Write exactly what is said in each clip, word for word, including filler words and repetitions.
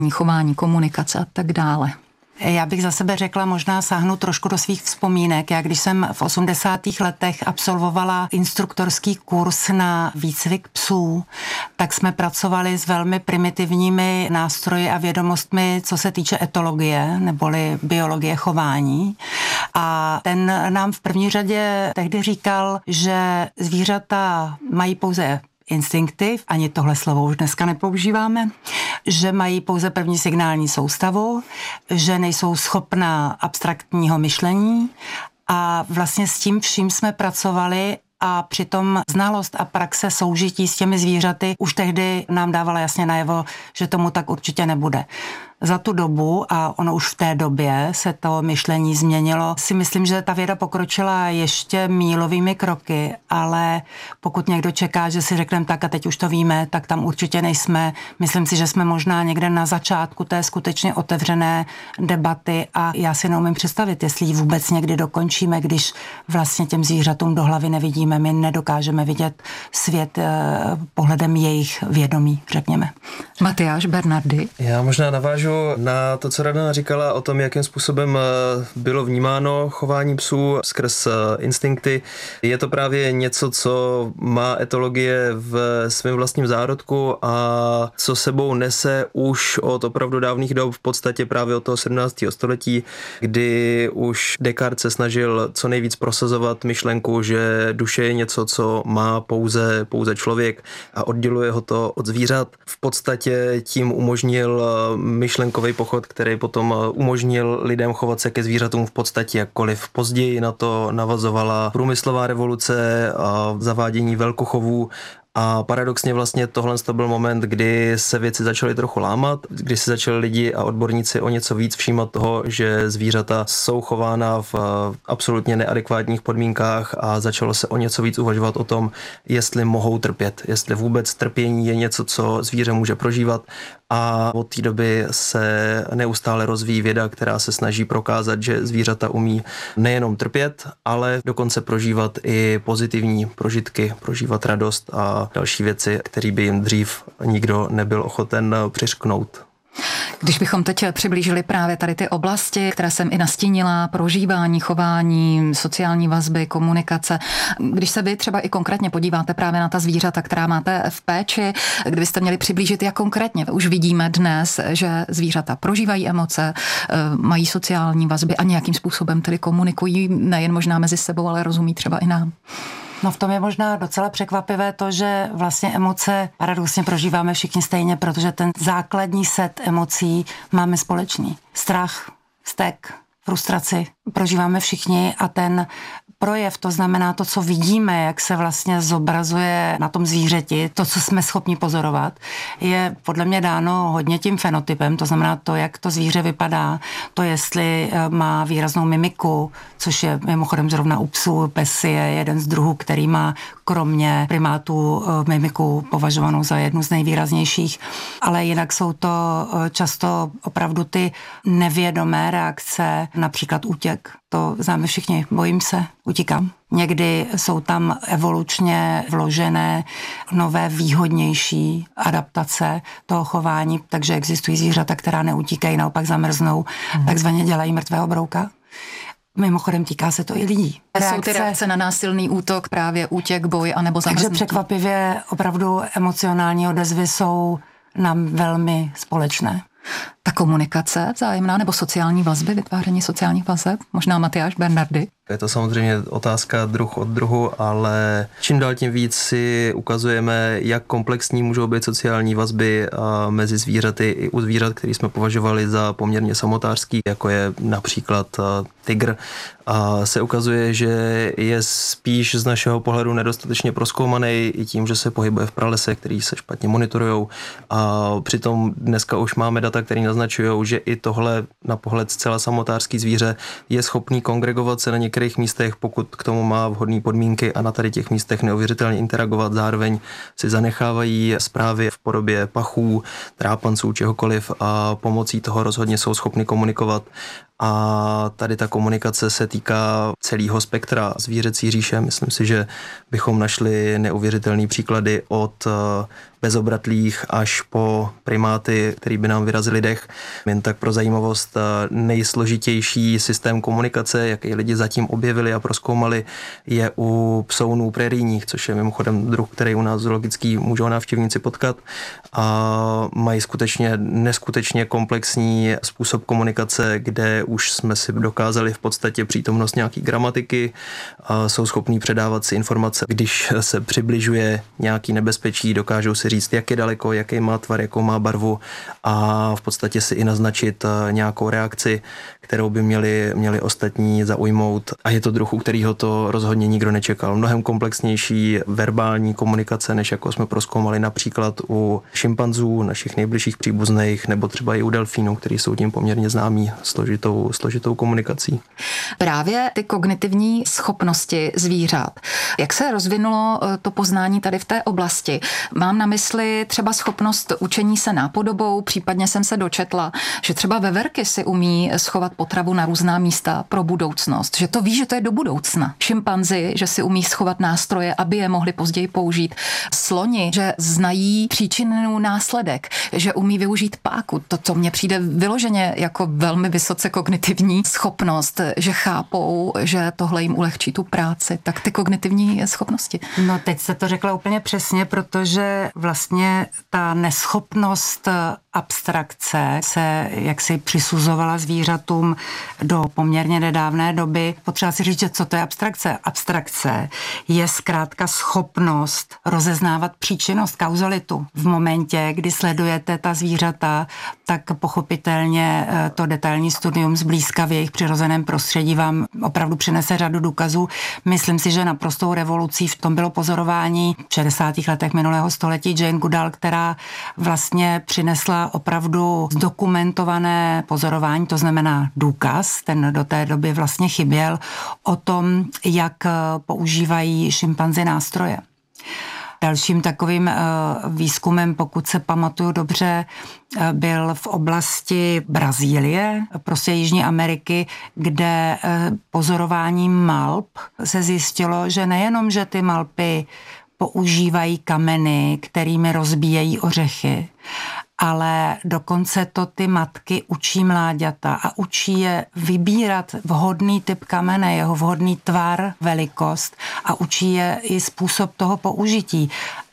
chování, komunikace a tak dále. Já bych za sebe řekla, možná sáhnu trošku do svých vzpomínek. Já když jsem v osmdesátých letech absolvovala instruktorský kurz na výcvik psů, tak jsme pracovali s velmi primitivními nástroji a vědomostmi, co se týče etologie, neboli biologie chování. A ten nám v první řadě tehdy říkal, že zvířata mají pouze instinkty, ani tohle slovo už dneska nepoužíváme, že mají pouze první signální soustavu, že nejsou schopná abstraktního myšlení a vlastně s tím vším jsme pracovali a přitom znalost a praxe soužití s těmi zvířaty už tehdy nám dávala jasně najevo, že tomu tak určitě nebude. Za tu dobu, a ono už v té době se to myšlení změnilo, si myslím, že ta věda pokročila ještě mílovými kroky, ale pokud někdo čeká, že si řekneme tak a teď už to víme, tak tam určitě nejsme. Myslím si, že jsme možná někde na začátku té skutečně otevřené debaty a já si neumím představit, jestli ji vůbec někdy dokončíme, když vlastně těm zvířatům do hlavy nevidíme. My nedokážeme vidět svět eh, pohledem jejich vědomí, řekněme. Matyáš Bernardy. Já možná navážu na to, co Radana říkala o tom, jakým způsobem bylo vnímáno chování psů skrz instinkty. Je to právě něco, co má etologie v svém vlastním zárodku a co sebou nese už od opravdu dávných dob, v podstatě právě od toho sedmnáctého století, kdy už Descartes se snažil co nejvíc prosazovat myšlenku, že duše je něco, co má pouze, pouze člověk a odděluje ho to od zvířat. V podstatě tím umožnil myšlenkový pochod, který potom umožnil lidem chovat se ke zvířatům v podstatě jakkoliv. Později na to navazovala průmyslová revoluce a zavádění velkochovů. A paradoxně vlastně tohle to byl moment, kdy se věci začaly trochu lámat, kdy se začali lidi a odborníci o něco víc všímat toho, že zvířata jsou chována v absolutně neadekvátních podmínkách a začalo se o něco víc uvažovat o tom, jestli mohou trpět, jestli vůbec trpění je něco, co zvíře může prožívat. A od té doby se neustále rozvíjí věda, která se snaží prokázat, že zvířata umí nejenom trpět, ale dokonce prožívat i pozitivní prožitky, prožívat radost a další věci, které by jim dřív nikdo nebyl ochoten přiřknout. Když bychom teď přiblížili právě tady ty oblasti, které jsem i nastínila, prožívání, chování, sociální vazby, komunikace, když se vy třeba i konkrétně podíváte právě na ta zvířata, která máte v péči, kdybyste měli přiblížit, jak konkrétně už vidíme dnes, že zvířata prožívají emoce, mají sociální vazby a nějakým způsobem tedy komunikují nejen možná mezi sebou, ale rozumí třeba i nám. No v tom je možná docela překvapivé to, že vlastně emoce paradoxně prožíváme všichni stejně, protože ten základní set emocí máme společný. Strach, vztek, frustraci prožíváme všichni a ten projev, to znamená to, co vidíme, jak se vlastně zobrazuje na tom zvířeti, to, co jsme schopni pozorovat, je podle mě dáno hodně tím fenotypem, to znamená to, jak to zvíře vypadá, to, jestli má výraznou mimiku, což je mimochodem zrovna u psů. Pes je jeden z druhů, který má kromě primátů mimiku považovanou za jednu z nejvýraznějších, ale jinak jsou to často opravdu ty nevědomé reakce, například útěk. To známe všichni, bojím se, utíkám. Někdy jsou tam evolučně vložené nové výhodnější adaptace toho chování, takže existují zvířata, která neutíkají, naopak zamrznou, hmm. takzvaně dělají mrtvého brouka. Mimochodem týká se to i lidí. Reakce, jsou ty reakce na násilný útok, právě útěk, boj anebo zamrznutí. Takže překvapivě opravdu emocionální odezvy jsou nám velmi společné. Ta komunikace vzájemná nebo sociální vazby, vytváření sociálních vazeb? Možná Matyáš Bernardy? Je to samozřejmě otázka druh od druhu, ale čím dál tím víc si ukazujeme, jak komplexní můžou být sociální vazby mezi zvířaty i u zvířat, které jsme považovali za poměrně samotářský, jako je například tygr. A se ukazuje, že je spíš z našeho pohledu nedostatečně prozkoumaný i tím, že se pohybuje v pralese, který se špatně monitorujou. A přitom dneska už máme data, které naznačují, že i tohle na pohled zcela samotářský zvíře je schopný kongregovat se na některých místech, pokud k tomu má vhodné podmínky a na tady těch místech neuvěřitelně interagovat. Zároveň si zanechávají zprávy v podobě pachů, trápanců, čehokoliv a pomocí toho rozhodně jsou schopni komunikovat. a tady ta komunikace se týká celého spektra zvířecí říše. Myslím si, že bychom našli neuvěřitelné příklady od bezobratlých až po primáty, který by nám vyrazili dech. Jen tak pro zajímavost, nejsložitější systém komunikace, jaký lidi zatím objevili a prozkoumali, je u psounů prerijních, což je mimochodem druh, který u nás zoologický můžou návštěvníci potkat, a mají skutečně neskutečně komplexní způsob komunikace, kde už jsme si dokázali v podstatě přítomnost nějaký gramatiky, a jsou schopní předávat si informace, když se přibližuje nějaký nebezpečí, dokážou si říct, jak je daleko, jaký má tvar, jakou má barvu a v podstatě si i naznačit nějakou reakci, kterou by měli, měli ostatní zaujmout. A je to druh, u kterého to rozhodně nikdo nečekal. Mnohem komplexnější verbální komunikace, než jako jsme prozkoumali například u šimpanzů, našich nejbližších příbuzných, nebo třeba i u delfínů, který jsou tím poměrně známí složitou, složitou komunikací. Právě ty kognitivní schopnosti zvířat. Jak se rozvinulo to poznání tady v té oblasti? Mám na mysli třeba schopnost učení se nápodobou, případně jsem se dočetla, že třeba veverky si umí schovat potravu na různá místa pro budoucnost, že to ví, že to je do budoucna. Šimpanzi, že si umí schovat nástroje, aby je mohli později použít. Sloni, že znají příčinnou následek, že umí využít páku. To, co mně přijde vyloženě jako velmi vysoce kognitivní schopnost, že chápou, že tohle jim ulehčí tu práci. Tak ty kognitivní schopnosti. No teď se to řekla úplně přesně, protože vlastně ta neschopnost abstrakce se jaksi přisuzovala zvířatům do poměrně nedávné doby. Potřeba si říct, že co to je abstrakce? Abstrakce je zkrátka schopnost rozeznávat příčinnost, kauzalitu. V momentě, kdy sledujete ta zvířata, tak pochopitelně to detailní studium zblízka v jejich přirozeném prostředí vám opravdu přinese řadu důkazů. Myslím si, že naprostou revolucí v tom bylo pozorování v šedesátých letech minulého století Jane Goodall, která vlastně přinesla opravdu zdokumentované pozorování, to znamená důkaz, ten do té doby vlastně chyběl, o tom, jak používají šimpanzi nástroje. Dalším takovým výzkumem, pokud se pamatuju dobře, byl v oblasti Brazílie, prostě Jižní Ameriky, kde pozorováním malp se zjistilo, že nejenom, že ty malpy používají kameny, kterými rozbíjejí ořechy, ale dokonce to ty matky učí mláďata a učí je vybírat vhodný typ kamene, jeho vhodný tvar, velikost a učí je i způsob toho použití.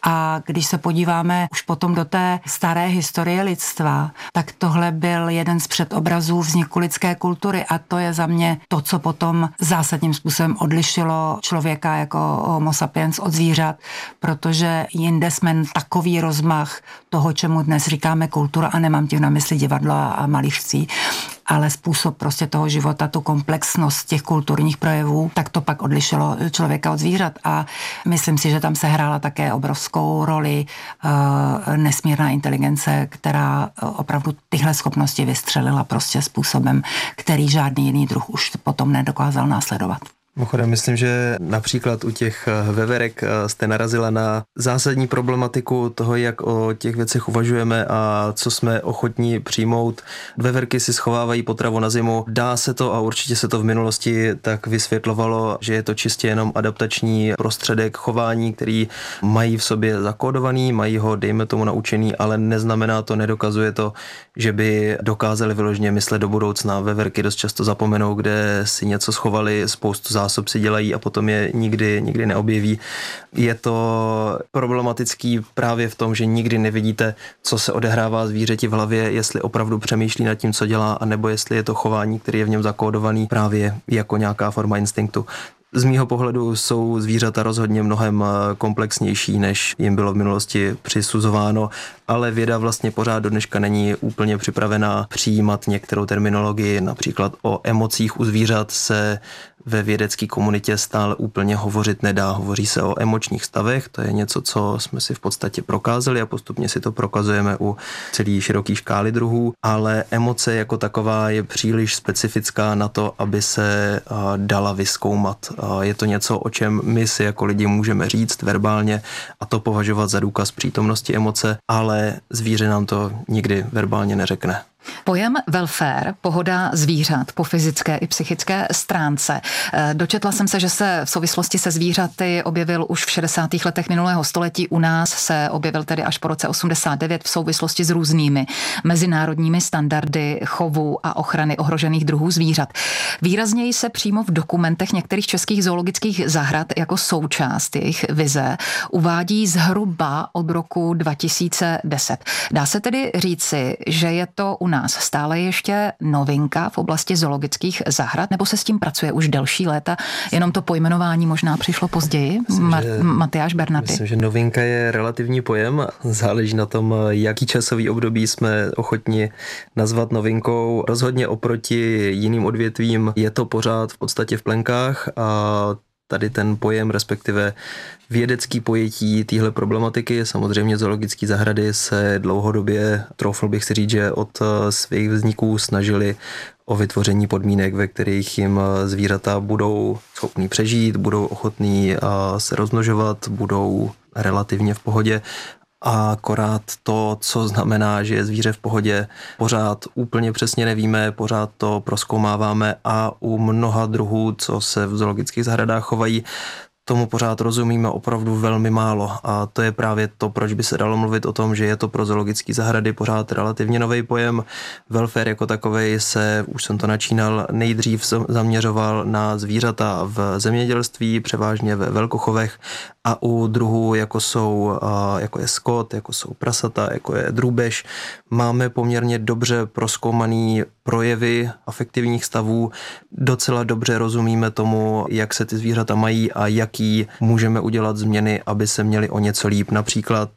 A když se podíváme už potom do té staré historie lidstva, tak tohle byl jeden z předobrazů vzniku lidské kultury a to je za mě to, co potom zásadním způsobem odlišilo člověka jako homo sapiens od zvířat, protože jinde jsme takový rozmach toho, čemu dnes říkáme kultura, a nemám tím na mysli divadlo a malířství, ale způsob prostě toho života, tu komplexnost těch kulturních projevů, tak to pak odlišilo člověka od zvířat a myslím si, že tam se hrála také obrovskou roli uh, nesmírná inteligence, která opravdu tyhle schopnosti vystřelila prostě způsobem, který žádný jiný druh už potom nedokázal následovat. Mimochodem, myslím, že například u těch veverek jste narazila na zásadní problematiku toho, jak o těch věcech uvažujeme a co jsme ochotní přijmout. Veverky si schovávají potravu na zimu. Dá se to a určitě se to v minulosti tak vysvětlovalo, že je to čistě jenom adaptační prostředek chování, který mají v sobě zakódovaný, mají ho, dejme tomu, naučený, ale neznamená to, nedokazuje to, že by dokázali vyloženě myslet do budoucna. Veverky dost často zapomenou, kde si něco schovali, spoustu zásob si dělají a potom je nikdy, nikdy neobjeví. Je to problematický právě v tom, že nikdy nevidíte, co se odehrává zvířeti v hlavě, jestli opravdu přemýšlí nad tím, co dělá, anebo jestli je to chování, který je v něm zakódovaný právě jako nějaká forma instinktu. Z mýho pohledu jsou zvířata rozhodně mnohem komplexnější, než jim bylo v minulosti přisuzováno, ale věda vlastně pořád do dneška není úplně připravená přijímat některou terminologii. Například o emocích u zvířat se ve vědecké komunitě stále úplně hovořit nedá. Hovoří se o emočních stavech, to je něco, co jsme si v podstatě prokázali a postupně si to prokazujeme u celé široké škály druhů, ale emoce jako taková je příliš specifická na to, aby se dala vyzkoumat. Je to něco, o čem my si jako lidi můžeme říct verbálně a to považovat za důkaz přítomnosti emoce, ale zvíře nám to nikdy verbálně neřekne. Pojem welfare, pohoda zvířat po fyzické i psychické stránce. Dočetla jsem se, že se v souvislosti se zvířaty objevil už v šedesátých letech minulého století. U nás se objevil tedy až po roce osmdesát devět v souvislosti s různými mezinárodními standardy chovu a ochrany ohrožených druhů zvířat. Výrazněji se přímo v dokumentech některých českých zoologických zahrad jako součást jejich vize uvádí zhruba od roku dva tisíce deset. Dá se tedy říci, že je to u nás stále ještě novinka v oblasti zoologických zahrad, nebo se s tím pracuje už delší léta, jenom to pojmenování možná přišlo později? Myslím, Ma- že, Matyáš Bernardy. Myslím, že novinka je relativní pojem. Záleží na tom, jaký časový období jsme ochotni nazvat novinkou. Rozhodně oproti jiným odvětvím je to pořád v podstatě v plenkách a tady ten pojem, respektive vědecký pojetí téhle problematiky. Samozřejmě zoologické zahrady se dlouhodobě, troufl bych si říct, že od svých vzniků snažili o vytvoření podmínek, ve kterých jim zvířata budou schopní přežít, budou ochotní se rozmnožovat, budou relativně v pohodě. A akorát to, co znamená, že je zvíře v pohodě, pořád úplně přesně nevíme, pořád to prozkoumáváme a u mnoha druhů, co se v zoologických zahradách chovají, tomu pořád rozumíme opravdu velmi málo a to je právě to, proč by se dalo mluvit o tom, že je to pro zoologické zahrady pořád relativně nový pojem. Welfare jako takovej se, už jsem to načínal, nejdřív zaměřoval na zvířata v zemědělství, převážně ve velkochovech a u druhů, jako jsou, jako je skot, jako jsou prasata, jako je drůbež, máme poměrně dobře prozkoumaný projevy afektivních stavů, docela dobře rozumíme tomu, jak se ty zvířata mají a jaký můžeme udělat změny, aby se měli o něco líp. Například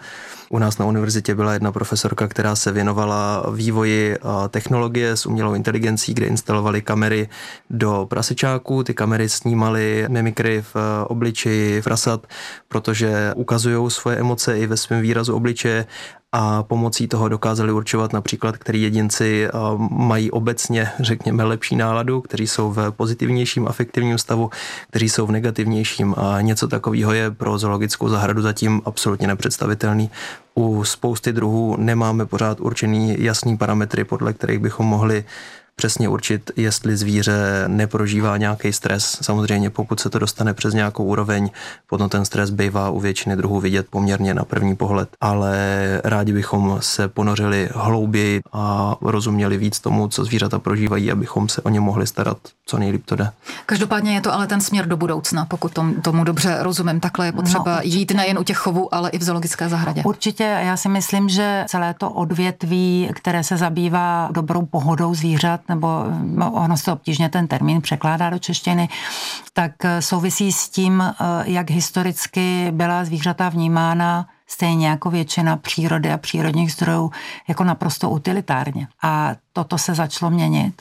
u nás na univerzitě byla jedna profesorka, která se věnovala vývoji technologie s umělou inteligencí, kde instalovali kamery do prasečáků. Ty kamery snímaly mimikry v obličeji prasat, protože ukazují svoje emoce i ve svém výrazu obličeje a pomocí toho dokázali určovat například, který jedinci mají obecně, řekněme, lepší náladu, kteří jsou v pozitivnějším afektivním stavu, kteří jsou v negativnějším a něco takového je pro zoologickou zahradu zatím absolutně nepředstavitelný. U spousty druhů nemáme pořád určený jasný parametry, podle kterých bychom mohli přesně určit, jestli zvíře neprožívá nějaký stres. Samozřejmě pokud se to dostane přes nějakou úroveň, potom ten stres bývá u většiny druhů vidět poměrně na první pohled, ale rádi bychom se ponořili hlouběji a rozuměli víc tomu, co zvířata prožívají, abychom se o ně mohli starat, co nejlíp to jde. Každopádně je to ale ten směr do budoucna, pokud tom, tomu dobře rozumím. Takhle je potřeba no, jít nejen u těch chovů, ale i v zoologické zahradě. Určitě, já si myslím, že celé to odvětví, které se zabývá dobrou pohodou zvířat, nebo ono se obtížně ten termín překládá do češtiny, tak souvisí s tím, jak historicky byla zvířata vnímána stejně jako většina přírody a přírodních zdrojů jako naprosto utilitárně. A toto se začalo měnit.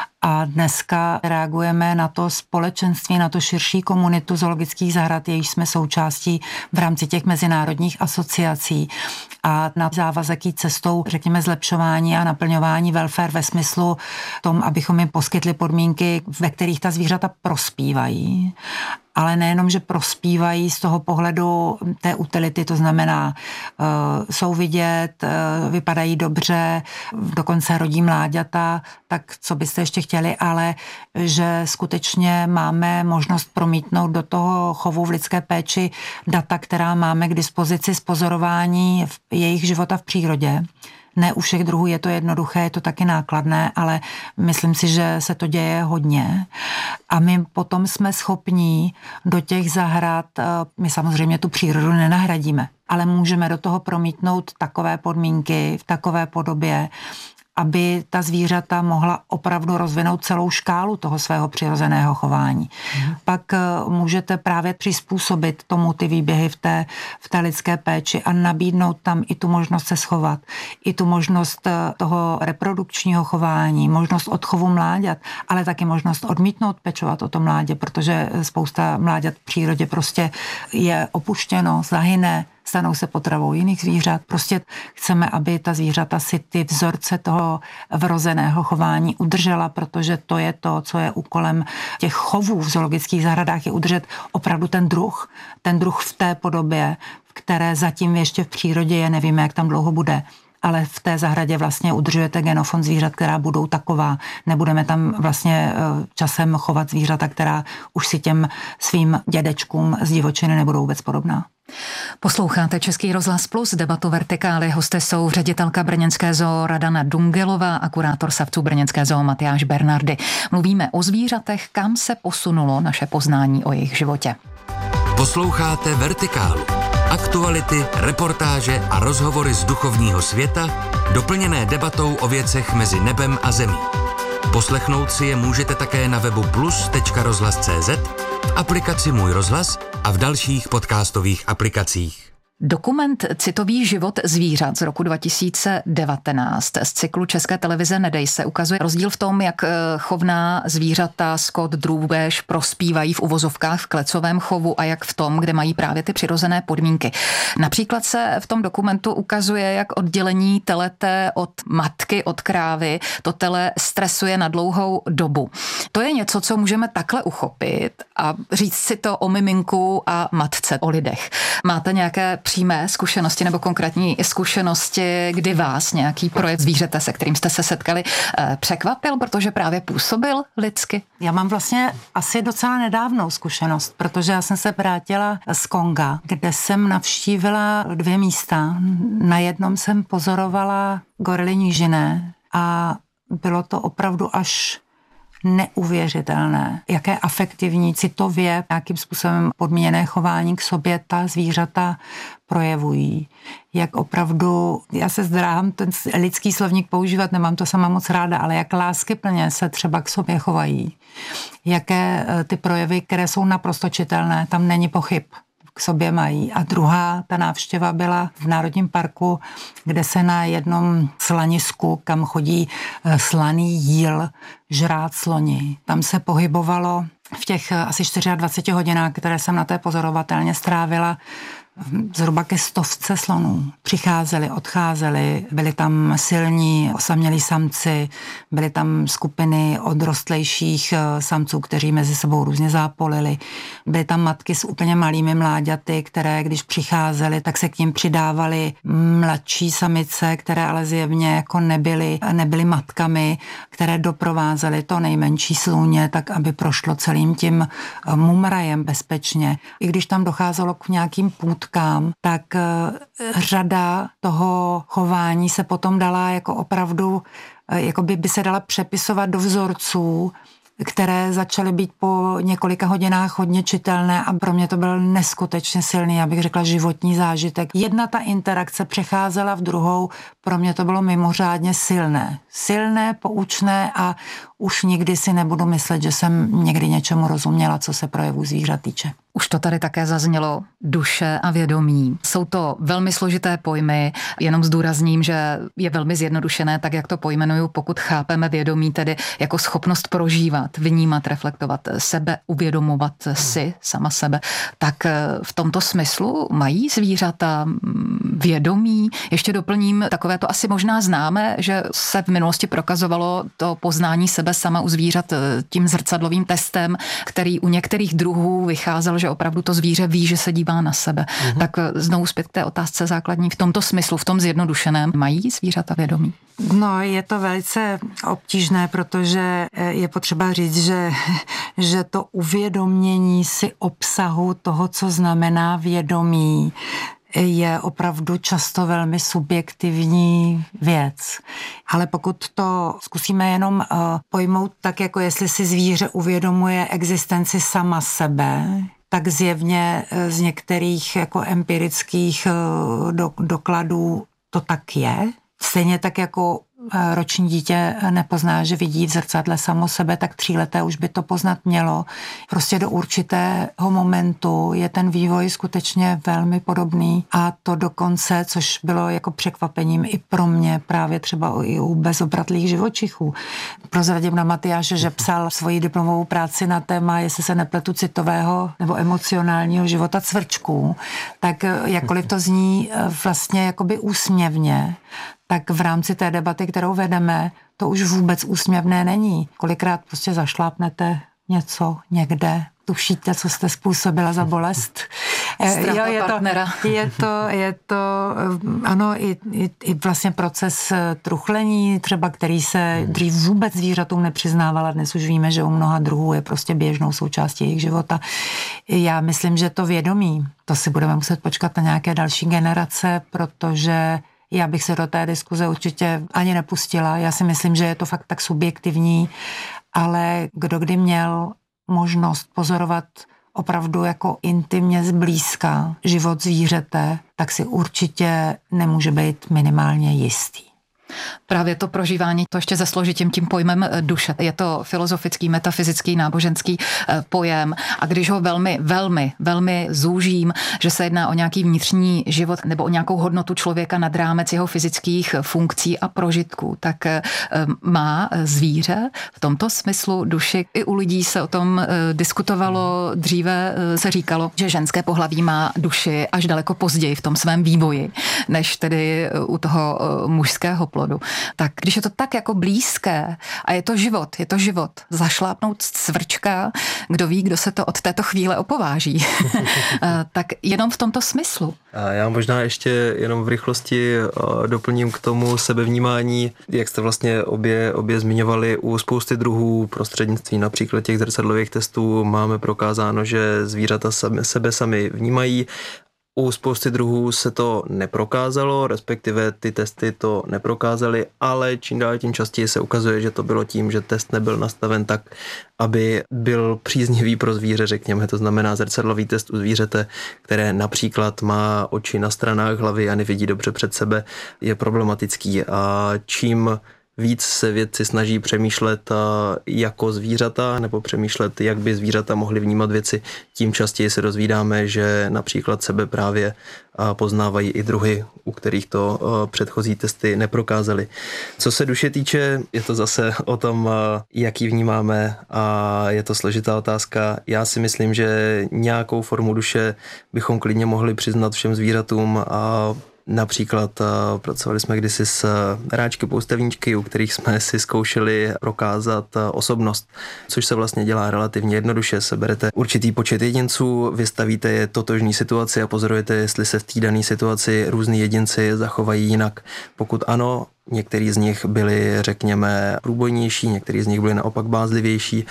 A dneska reagujeme na to společenství, na to širší komunitu zoologických zahrad, jejíž jsme součástí v rámci těch mezinárodních asociací a na závazek jít cestou, řekněme, zlepšování a naplňování welfare ve smyslu tom, abychom jim poskytli podmínky, ve kterých ta zvířata prospívají. Ale nejenom, že prospívají z toho pohledu té utility, to znamená, uh, jsou vidět, uh, vypadají dobře, dokonce rodí mláďata, tak co byste ještě chtěli, ale že skutečně máme možnost promítnout do toho chovu v lidské péči data, která máme k dispozici z pozorování jejich života v přírodě. Ne u všech druhů je to jednoduché, je to taky nákladné, ale myslím si, že se to děje hodně. A my potom jsme schopní do těch zahrad, my samozřejmě tu přírodu nenahradíme, ale můžeme do toho promítnout takové podmínky v takové podobě, aby ta zvířata mohla opravdu rozvinout celou škálu toho svého přirozeného chování. Mm. Pak můžete právě přizpůsobit tomu ty výběhy v té, v té lidské péči a nabídnout tam i tu možnost se schovat, i tu možnost toho reprodukčního chování, možnost odchovu mláďat, ale taky možnost odmítnout pečovat o to mládě, protože spousta mláďat v přírodě prostě je opuštěno, zahyne, stanou se potravou jiných zvířat. Prostě chceme, aby ta zvířata si ty vzorce toho vrozeného chování udržela, protože to je to, co je úkolem těch chovů v zoologických zahradách, je udržet opravdu ten druh, ten druh v té podobě, v které zatím ještě v přírodě je, nevíme, jak tam dlouho bude. ale v té zahradě vlastně udržujete genofond zvířat, která budou taková. Nebudeme tam vlastně časem chovat zvířata, která už si těm svým dědečkům z divočiny nebudou vůbec podobná. Posloucháte Český rozhlas Plus, debatu Vertikály. Hosty jsou ředitelka brněnské zoo Radana Dungelová a kurátor savců brněnské zoo Matyáš Bernardy. Mluvíme o zvířatech, kam se posunulo naše poznání o jejich životě. Posloucháte Vertikálu. Aktuality, reportáže a rozhovory z duchovního světa, doplněné debatou o věcech mezi nebem a zemí. Poslechnout si je můžete také na webu plus tečka rozhlas tečka cé zet, v aplikaci Můj rozhlas a v dalších podcastových aplikacích. Dokument Citový život zvířat z roku dva tisíce devatenáct z cyklu České televize Nedej se ukazuje rozdíl v tom, jak chovná zvířata, skot, drůbež prospívají v uvozovkách v klecovém chovu a jak v tom, kde mají právě ty přirozené podmínky. Například se v tom dokumentu ukazuje, jak oddělení telete od matky, od krávy, to tele stresuje na dlouhou dobu. To je něco, co můžeme takhle uchopit a říct si to o miminku a matce, o lidech. Máte nějaké přímé zkušenosti nebo konkrétní zkušenosti, kdy vás nějaký projev zvířete, se kterým jste se setkali, překvapil, protože právě působil lidsky? Já mám vlastně asi docela nedávnou zkušenost, protože já jsem se vrátila z Konga, kde jsem navštívila dvě místa. Na jednom jsem pozorovala gorily nížiné a bylo to opravdu až neuvěřitelné, jaké afektivní, citově, nějakým způsobem podmíněné chování k sobě ta zvířata projevují. Jak opravdu, já se zdráhám ten lidský slovník používat, nemám to sama moc ráda, ale jak láskyplně se třeba k sobě chovají. Jaké ty projevy, které jsou naprosto čitelné, tam není pochyb, k sobě mají. A druhá, ta návštěva byla v Národním parku, kde se na jednom slanisku, kam chodí slaný jíl, žrát sloni. Tam se pohybovalo v těch asi dvaceti čtyřech hodinách, které jsem na té pozorovatelně strávila, zhruba ke stovce slonů. Přicházeli, odcházeli, byli tam silní osamělí samci, byly tam skupiny odrostlejších samců, kteří mezi sebou různě zápolili. Byly tam matky s úplně malými mláďaty, které když přicházely, tak se k ním přidávaly mladší samice, které ale zjevně jako nebyly, nebyly matkami, které doprovázely to nejmenší slůně, tak aby prošlo celým tím mumrajem bezpečně. I když tam docházelo k nějakým půdkám, tak řada toho chování se potom dala jako opravdu, jako by, by se dala přepisovat do vzorců, které začaly být po několika hodinách hodně čitelné a pro mě to byl neskutečně silný, já bych řekla životní zážitek. Jedna ta interakce přecházela v druhou, pro mě to bylo mimořádně silné. Silné, poučné a už nikdy si nebudu myslet, že jsem někdy něčemu rozuměla, co se projevů zvířat týče. Už to tady také zaznělo, duše a vědomí. Jsou to velmi složité pojmy, jenom zdůrazním, že je velmi zjednodušené, tak jak to pojmenuju, pokud chápeme vědomí tedy jako schopnost prožívat, vnímat, reflektovat sebe, uvědomovat si sama sebe. Tak v tomto smyslu mají zvířata vědomí. Ještě doplním, takové to asi možná známe, že se v minulosti prokazovalo to poznání sebe sama u zvířat tím zrcadlovým testem, který u některých druhů vycházel, že opravdu to zvíře ví, že se dívá na sebe. Uhum. Tak znovu zpět k té otázce základní. V tomto smyslu, v tom zjednodušeném, mají zvířata vědomí? No, je to velice obtížné, protože je potřeba říct, že, že to uvědomění si obsahu toho, co znamená vědomí, je opravdu často velmi subjektivní věc. Ale pokud to zkusíme jenom uh, pojmout tak, jako jestli si zvíře uvědomuje existenci sama sebe, tak zjevně z některých jako empirických uh, do, dokladů to tak je. Stejně tak jako roční dítě nepozná, že vidí v zrcadle samo sebe, tak tříleté už by to poznat mělo. Prostě do určitého momentu je ten vývoj skutečně velmi podobný a to dokonce, což bylo jako překvapením i pro mě, právě třeba i u bezobratlých živočichů. Prozradím na Matyáše, že psal svoji diplomovou práci na téma, jestli se nepletu, citového nebo emocionálního života cvrčků, tak jakkoliv to zní vlastně jakoby úsměvně, tak v rámci té debaty, kterou vedeme, to už vůbec úsměvné není. Kolikrát prostě zašlápnete něco někde, tušíte, co jste způsobila za bolest Ztráta jo, je partnera. To, je to, je to, ano, i, i, i vlastně proces truchlení, třeba který se dřív vůbec zvířatům nepřiznávala, dnes už víme, že u mnoha druhů je prostě běžnou součástí jejich života. Já myslím, že to vědomí, to si budeme muset počkat na nějaké další generace, protože já bych se do té diskuze určitě ani nepustila. Já si myslím, že je to fakt tak subjektivní, ale kdo kdy měl možnost pozorovat opravdu jako intimně zblízka život zvířete, tak si určitě nemůže být minimálně jistý. Právě to prožívání, to ještě se složitím tím pojmem duše. Je to filozofický, metafyzický, náboženský pojem a když ho velmi, velmi, velmi zúžím, že se jedná o nějaký vnitřní život nebo o nějakou hodnotu člověka nad rámec jeho fyzických funkcí a prožitků, tak má zvíře v tomto smyslu duši. I u lidí se o tom diskutovalo, dříve se říkalo, že ženské pohlaví má duši až daleko později v tom svém vývoji, než tedy u toho mužského plodu. Tak když je to tak jako blízké a je to život, je to život, zašlápnout cvrčka, kdo ví, kdo se to od této chvíle opováží, tak jenom v tomto smyslu. A já možná ještě jenom v rychlosti doplním k tomu sebevnímání, jak jste vlastně obě, obě zmiňovali, u spousty druhů prostřednictvím například těch zrcadlových testů máme prokázáno, že zvířata sebe sami vnímají. U spousty druhů se to neprokázalo, respektive ty testy to neprokázaly, ale čím dál tím častěji se ukazuje, že to bylo tím, že test nebyl nastaven tak, aby byl příznivý pro zvíře, řekněme. To znamená zrcadlový test u zvířete, které například má oči na stranách hlavy a nevidí dobře před sebe, je problematický. A čím víc se vědci snaží přemýšlet jako zvířata nebo přemýšlet, jak by zvířata mohly vnímat věci, tím častěji se dozvídáme, že například sebe právě poznávají i druhy, u kterých to předchozí testy neprokázaly. Co se duše týče, je to zase o tom, jak ji vnímáme a je to složitá otázka. Já si myslím, že nějakou formu duše bychom klidně mohli přiznat všem zvířatům a například pracovali jsme kdysi s hráčky poustevníčky, u kterých jsme si zkoušeli prokázat osobnost, což se vlastně dělá relativně jednoduše. Seberete určitý počet jedinců, vystavíte je totožný situaci a pozorujete, jestli se v té dané situaci různý jedinci zachovají jinak. Pokud ano, některý z nich byli, řekněme, průbojnější, některý z nich byli naopak bázlivější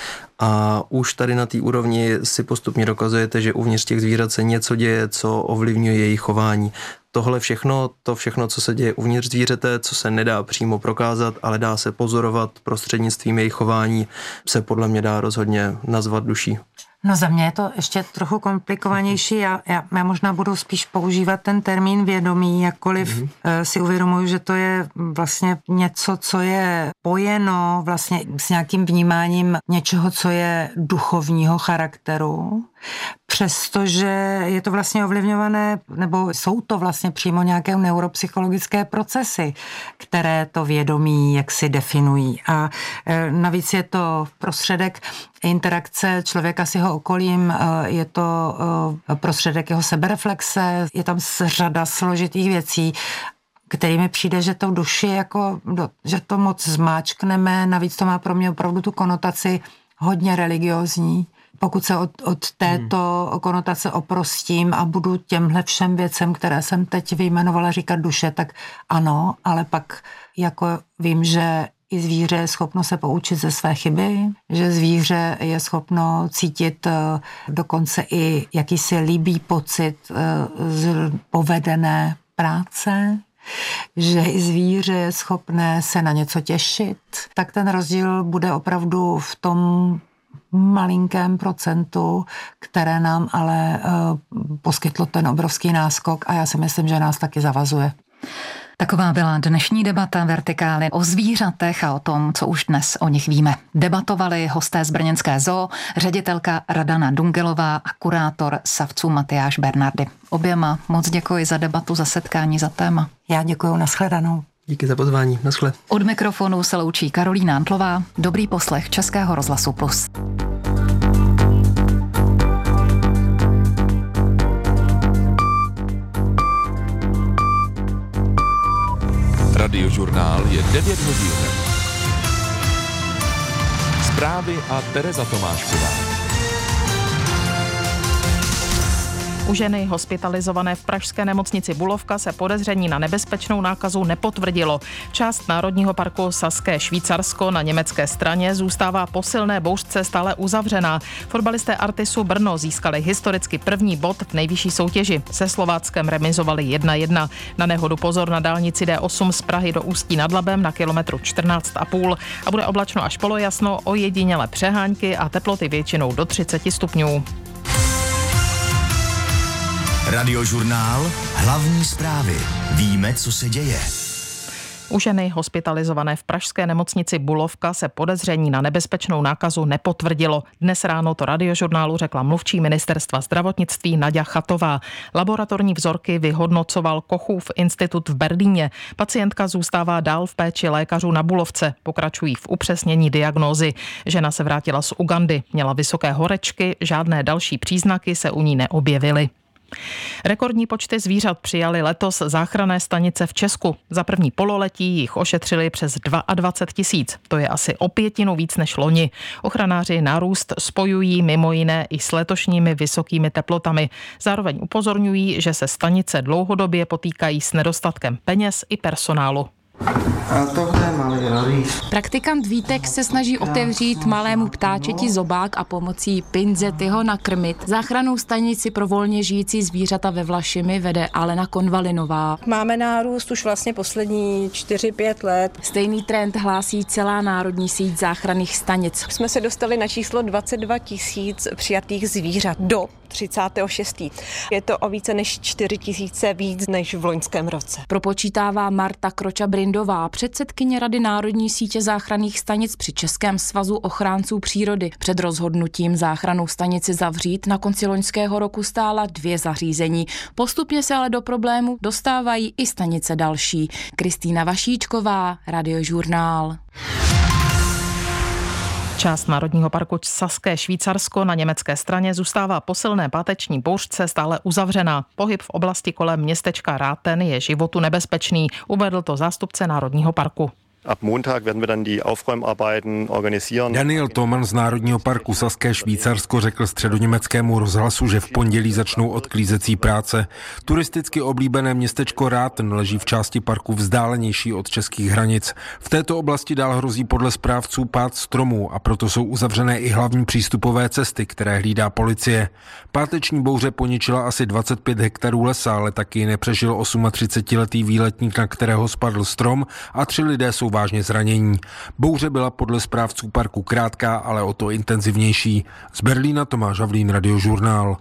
a už tady na té úrovni si postupně dokazujete, že uvnitř těch zvířat se něco děje, co ovlivňuje jejich chování. Tohle všechno, to všechno, co se děje uvnitř zvířete, co se nedá přímo prokázat, ale dá se pozorovat prostřednictvím jejich chování, se podle mě dá rozhodně nazvat duší. No za mě je to ještě trochu komplikovanější. Já, já, já možná budu spíš používat ten termín vědomí, jakkoliv mm-hmm. si uvědomuji, že to je vlastně něco, co je pojeno vlastně s nějakým vnímáním něčeho, co je duchovního charakteru. Přestože je to vlastně ovlivňované, nebo jsou to vlastně přímo nějaké neuropsychologické procesy, které to vědomí jaksi definují. A navíc je to prostředek interakce člověka s jeho okolím, je to prostředek jeho sebereflexe, je tam řada složitých věcí, kterými přijde, že to duši jako, že to moc zmáčkneme, navíc to má pro mě opravdu tu konotaci hodně religiózní. Pokud se od, od této hmm. konotace oprostím a budu těmhle všem věcem, které jsem teď vyjmenovala, říkat duše, tak ano, ale pak jako vím, že i zvíře je schopno se poučit ze své chyby, že zvíře je schopno cítit dokonce i jakýsi líbý pocit z povedené práce, že i zvíře je schopné se na něco těšit, tak ten rozdíl bude opravdu v tom malinkém procentu, které nám ale uh, poskytlo ten obrovský náskok a já si myslím, že nás taky zavazuje. Taková byla dnešní debata Vertikály o zvířatech a o tom, co už dnes o nich víme. Debatovali hosté z brněnské zoo, ředitelka Radana Dungelová a kurátor savců Matyáš Bernardy. Oběma moc děkuji za debatu, za setkání, za téma. Já děkuji, nashledanou. Díky za pozvání, naschle. Od mikrofonu se loučí Karolína Antlová. Dobrý poslech Českého rozhlasu Plus. Radiožurnál je devět hodin. Zprávy a Tereza Tomášková. U ženy hospitalizované v pražské nemocnici Bulovka se podezření na nebezpečnou nákazu nepotvrdilo. Část Národního parku Saské Švýcarsko na německé straně zůstává po silné bouřce stále uzavřená. Fotbalisté Artisu Brno získali historicky první bod v nejvyšší soutěži. Se Slováckem remizovali jedna jedna. Na nehodu pozor na dálnici D osm z Prahy do Ústí nad Labem na kilometru čtrnáct a půl a bude oblačno až polojasno, ojedinělé přehánky a teploty většinou do třicet stupňů. Radiožurnál. Hlavní zprávy. Víme, co se děje. U ženy hospitalizované v pražské nemocnici Bulovka se podezření na nebezpečnou nákazu nepotvrdilo. Dnes ráno to Radiožurnálu řekla mluvčí ministerstva zdravotnictví Naďa Chatová. Laboratorní vzorky vyhodnocoval Kochův institut v Berlíně. Pacientka zůstává dál v péči lékařů na Bulovce. Pokračují v upřesnění diagnózy. Žena se vrátila z Ugandy, měla vysoké horečky, žádné další příznaky se u ní neobjevily. Rekordní počty zvířat přijali letos záchranné stanice v Česku. Za první pololetí jich ošetřili přes dvacet dva tisíc. To je asi o pětinu víc než loni. Ochranáři nárůst spojují mimo jiné i s letošními vysokými teplotami. Zároveň upozorňují, že se stanice dlouhodobě potýkají s nedostatkem peněz i personálu. A tohle je malý rarýs. Praktikant Vítek se snaží otevřít malému ptáčeti zobák a pomocí pinzety ho nakrmit. Záchrannou stanici pro volně žijící zvířata ve Vlašimi vede Alena Konvalinová. Máme nárůst už vlastně poslední čtyři pět let. Stejný trend hlásí celá národní síť záchranných stanic. Jsme se dostali na číslo dvacet dva tisíc přijatých zvířat do třicátého šestého Je to o více než čtyři tisíce víc než v loňském roce. Propočítává Marta Kroča-Brindová, předsedkyně Rady národní sítě záchranných stanic při Českém svazu ochránců přírody. Před rozhodnutím záchrannou stanici zavřít na konci loňského roku stála dvě zařízení. Postupně se ale do problému dostávají i stanice další. Kristýna Vašíčková, Radiožurnál. Část Národního parku Saské Švýcarsko na německé straně zůstává po silné páteční bouřce stále uzavřená. Pohyb v oblasti kolem městečka Ráten je životu nebezpečný, uvedl to zástupce Národního parku. Ab Montag werden wir dann die Aufräumarbeiten organisieren. Daniel Thoman z Národního parku Saské Švýcarsko řekl středoněmeckému rozhlasu, že v pondělí začnou odklízecí práce. Turisticky oblíbené městečko Ráten leží v části parku vzdálenější od českých hranic. V této oblasti dál hrozí podle správců pád stromů a proto jsou uzavřené i hlavní přístupové cesty, které hlídá policie. Páteční bouře poničila asi dvacet pět hektarů lesa, ale taky nepřežil třicetiosmiletý výletník, na kterého spadl strom, a tři lidé jsou vážně zranění. Bouře byla podle správců parku krátká, ale o to intenzivnější. Z Berlína Tomáš Havlín, Radiožurnál.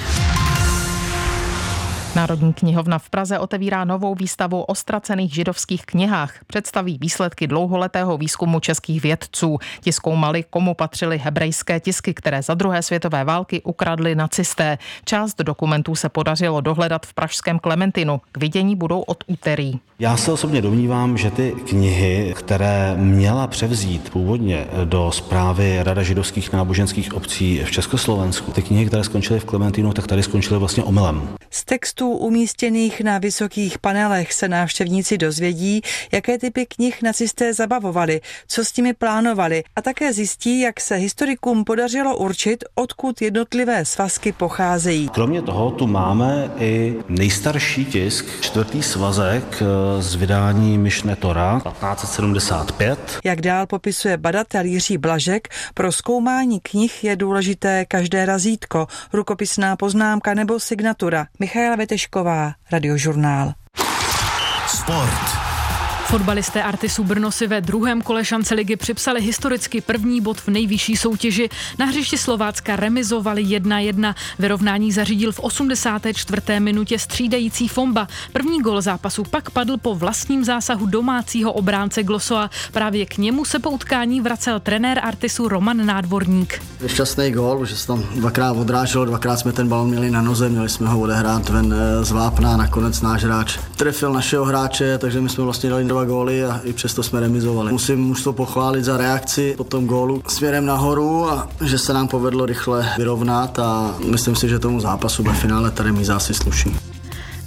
Národní knihovna v Praze otevírá novou výstavu o ztracených židovských knihách. Představí výsledky dlouholetého výzkumu českých vědců. Ti zkoumali, komu patřily hebrejské tisky, které za druhé světové války ukradli nacisté. Část dokumentů se podařilo dohledat v pražském Klementinu. K vidění budou od úterý. Já se osobně domnívám, že ty knihy, které měla převzít původně do správy Rada židovských náboženských obcí v Československu, ty knihy, které skončily v Klementinu, tak tady skončily vlastně omylem. Z textů umístěných na vysokých panelech se návštěvníci dozvědí, jaké typy knih nacisté zabavovali, co s nimi plánovali, a také zjistí, jak se historikům podařilo určit, odkud jednotlivé svazky pocházejí. Kromě toho tu máme i nejstarší tisk, čtvrtý svazek z vydání Mišne Tora patnáct set sedmdesát pět. Jak dál popisuje badatel Jiří Blažek, pro zkoumání knih je důležité každé razítko, rukopisná poznámka nebo signatura. Michaela Vetešková, Radiožurnál. Sport. Fotbalisté Artisu Brno si ve druhém kole šance ligy připsali historicky první bod v nejvyšší soutěži. Na hřišti Slovácka remizovali jedna jedna. Vyrovnání zařídil v osmdesáté čtvrté minutě střídající Fomba. První gol zápasu pak padl po vlastním zásahu domácího obránce Glosoa. Právě k němu se po utkání vracel trenér Artisu Roman Nádvorník. Šťastný gól, že se tam dvakrát odráželo, dvakrát jsme ten balon měli na noze, měli jsme ho odehrát ven z vápna, nakonec náš hráč trefil našeho hráče, takže my jsme vlastně dali dva góly a i přesto jsme remizovali. Musím mužstvo pochválit za reakci po tom gólu směrem nahoru a že se nám povedlo rychle vyrovnat a myslím si, že tomu zápasu ve finále ta remíza asi sluší.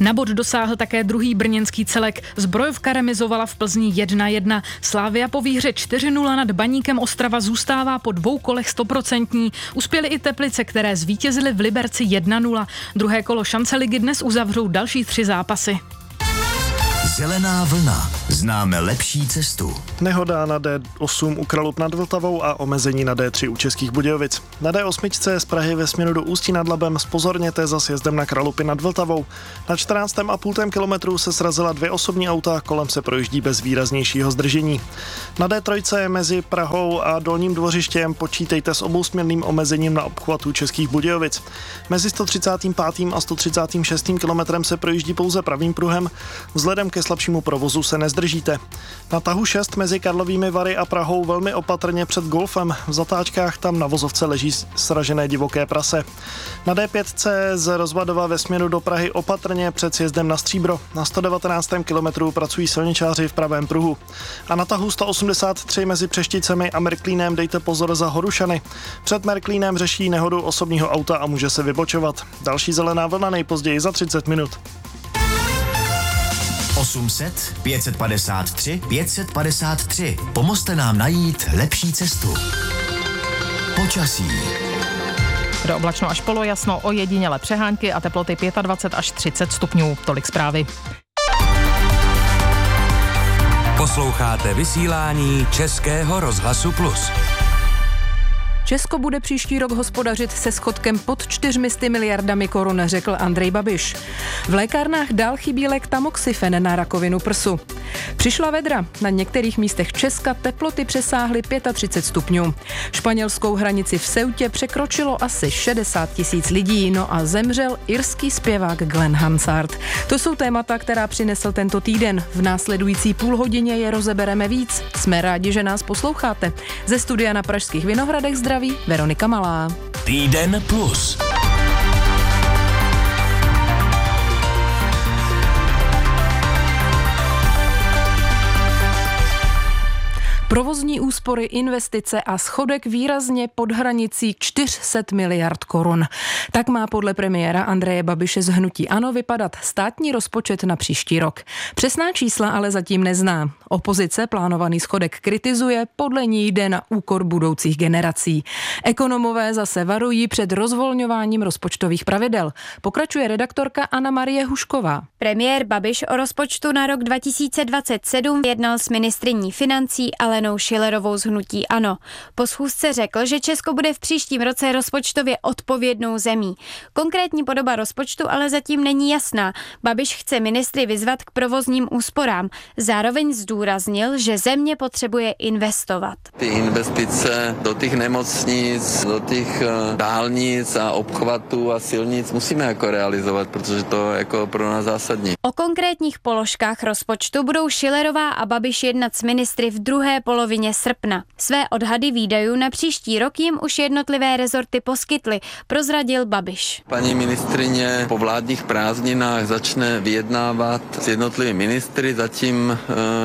Na bod dosáhl také druhý brněnský celek. Zbrojovka remizovala v Plzni jedna jedna. Slavia po výhře čtyři nula nad Baníkem Ostrava zůstává po dvou kolech stoprocentní. Uspěly i Teplice, které zvítězily v Liberci jedna nula. Druhé kolo šance ligy dnes uzavřou další tři zápasy. Zelená vlna. Známe lepší cestu. Nehoda na D osm u Kralup nad Vltavou a omezení na D tři u Českých Budějovic. Na D osm z Prahy ve směru do Ústí nad Labem zpozorněte za sjezdem na Kralupy nad Vltavou. Na čtrnáctém a půl kilometru se srazila dvě osobní auta, kolem se projíždí bez výraznějšího zdržení. Na D tři mezi Prahou a Dolním Dvořištěm počítejte s obousměrným omezením na obchvatu Českých Budějovic. Mezi sto třicátým pátým a sto třicátým šestým kilometrem se projíždí pouze pravým pruhem. Vzhledem ke slabšímu provozu se nezdržíte. Na tahu šest mezi Karlovými Vary a Prahou velmi opatrně před Golfem. V zatáčkách tam na vozovce leží sražené divoké prase. Na D pět z Rozvadova ve směru do Prahy opatrně před sjezdem na Stříbro. Na sto devatenáctém kilometru pracují silničáři v pravém pruhu. A na tahu sto osmdesát tři mezi Přešticemi a Merklínem dejte pozor za Horušany. Před Merklínem řeší nehodu osobního auta a může se vybočovat. Další zelená vlna nejpozději za třicet minut. osm set, pět set padesát tři, pět set padesát tři. Pomozte nám najít lepší cestu. Počasí. Do oblačno až polojasno, ojedinělé přehánky a teploty dvacet pět až třicet stupňů. Tolik zprávy. Posloucháte vysílání Českého rozhlasu Plus. Česko bude příští rok hospodařit se schodkem pod čtyřmi miliardami korun, řekl Andrej Babiš. V lékárnách dál chybí lék tamoxifen na rakovinu prsu. Přišla vedra. Na některých místech Česka teploty přesáhly třicet pět stupňů. Španělskou hranici v Ceutě překročilo asi šedesát tisíc lidí, no a zemřel irský zpěvák Glenn Hansard. To jsou témata, která přinesl tento týden. V následující půl hodině je rozebereme víc. Jsme rádi, že nás posloucháte. Ze studia na Pražských Vinohradech zdraví Veronika Malá. Týden plus. Provozní úspory, investice a schodek výrazně pod hranicí čtyři sta miliard korun. Tak má podle premiéra Andreje Babiše z hnutí ANO vypadat státní rozpočet na příští rok. Přesná čísla ale zatím nezná. Opozice plánovaný schodek kritizuje, podle ní jde na úkor budoucích generací. Ekonomové zase varují před rozvolňováním rozpočtových pravidel. Pokračuje redaktorka Anna Marie Hušková. Premiér Babiš o rozpočtu na rok dva tisíce dvacet sedm jednal s ministryní financí Alenou Schillerovou z hnutí ANO. Po schůzce řekl, že Česko bude v příštím roce rozpočtově odpovědnou zemí. Konkrétní podoba rozpočtu ale zatím není jasná. Babiš chce ministry vyzvat k provozním úsporám. Zároveň zdůraznil, že země potřebuje investovat. Ty investice do těch nemocnic, do těch dálnic a obchvatů a silnic musíme jako realizovat, protože to je jako pro nás zásadní. O konkrétních položkách rozpočtu budou Schillerová a Babiš jednat s ministry v druhé polovině srpna. Své odhady výdajů na příští rok jim už jednotlivé rezorty poskytly, prozradil Babiš. Paní ministryně po vládních prázdninách začne vyjednávat s jednotlivými ministry, zatím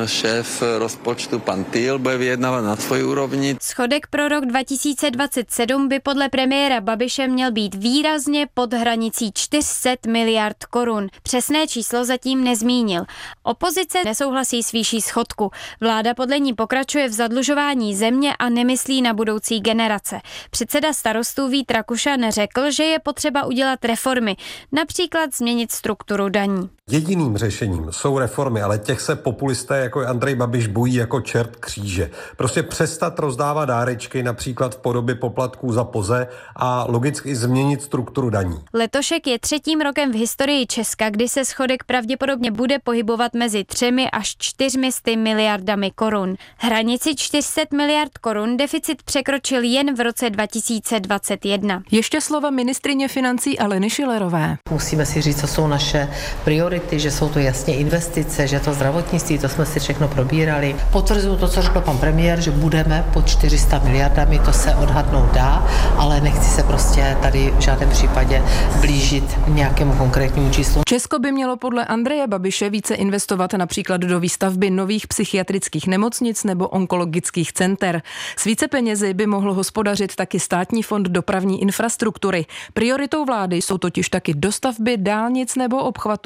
šéf rozpočtu pan Týl bude vyjednávat na svoji úrovni. Schodek pro rok dva tisíce dvacet sedm by podle premiéra Babiše měl být výrazně pod hranicí čtyři sta miliard korun. Přesné číslo zatím nezmínil. Opozice nesouhlasí s výší schodku. Vláda podle ní pokračuje v zadlužování země a nemyslí na budoucí generace. Předseda Starostů Vít Rakušan řekl, že je potřeba udělat reformy, například změnit strukturu daní. Jediným řešením jsou reformy, ale těch se populisté jako Andrej Babiš bojí jako čert kříže. Prostě přestat rozdávat dárečky, například v podobě poplatků za POZE a logicky změnit strukturu daní. Letošek je třetím rokem v historii Česka, kdy se schodek pravděpodobně bude pohybovat mezi třemi až čtyřmi sty miliardami korun. Hranici čtyři sta miliard korun deficit překročil jen v roce dva tisíce dvacet jedna. Ještě slova ministryně financí Aleny Schillerové. Musíme si říct, co jsou naše priority, že jsou to jasně investice, že to zdravotnictví, to jsme si všechno probírali. Potvrzuju to, co řekl pan premiér, že budeme pod čtyři sta miliardami, to se odhadnout dá, ale nechci se prostě tady v žádném případě blížit nějakému konkrétnímu číslu. Česko by mělo podle Andreje Babiše více investovat například do výstavby nových psychiatrických nemocnic nebo onkologických center. S více penězi by mohl hospodařit taky Státní fond dopravní infrastruktury. Prioritou vlády jsou totiž taky dostavby dálnic nebo obchvatů jednotlivých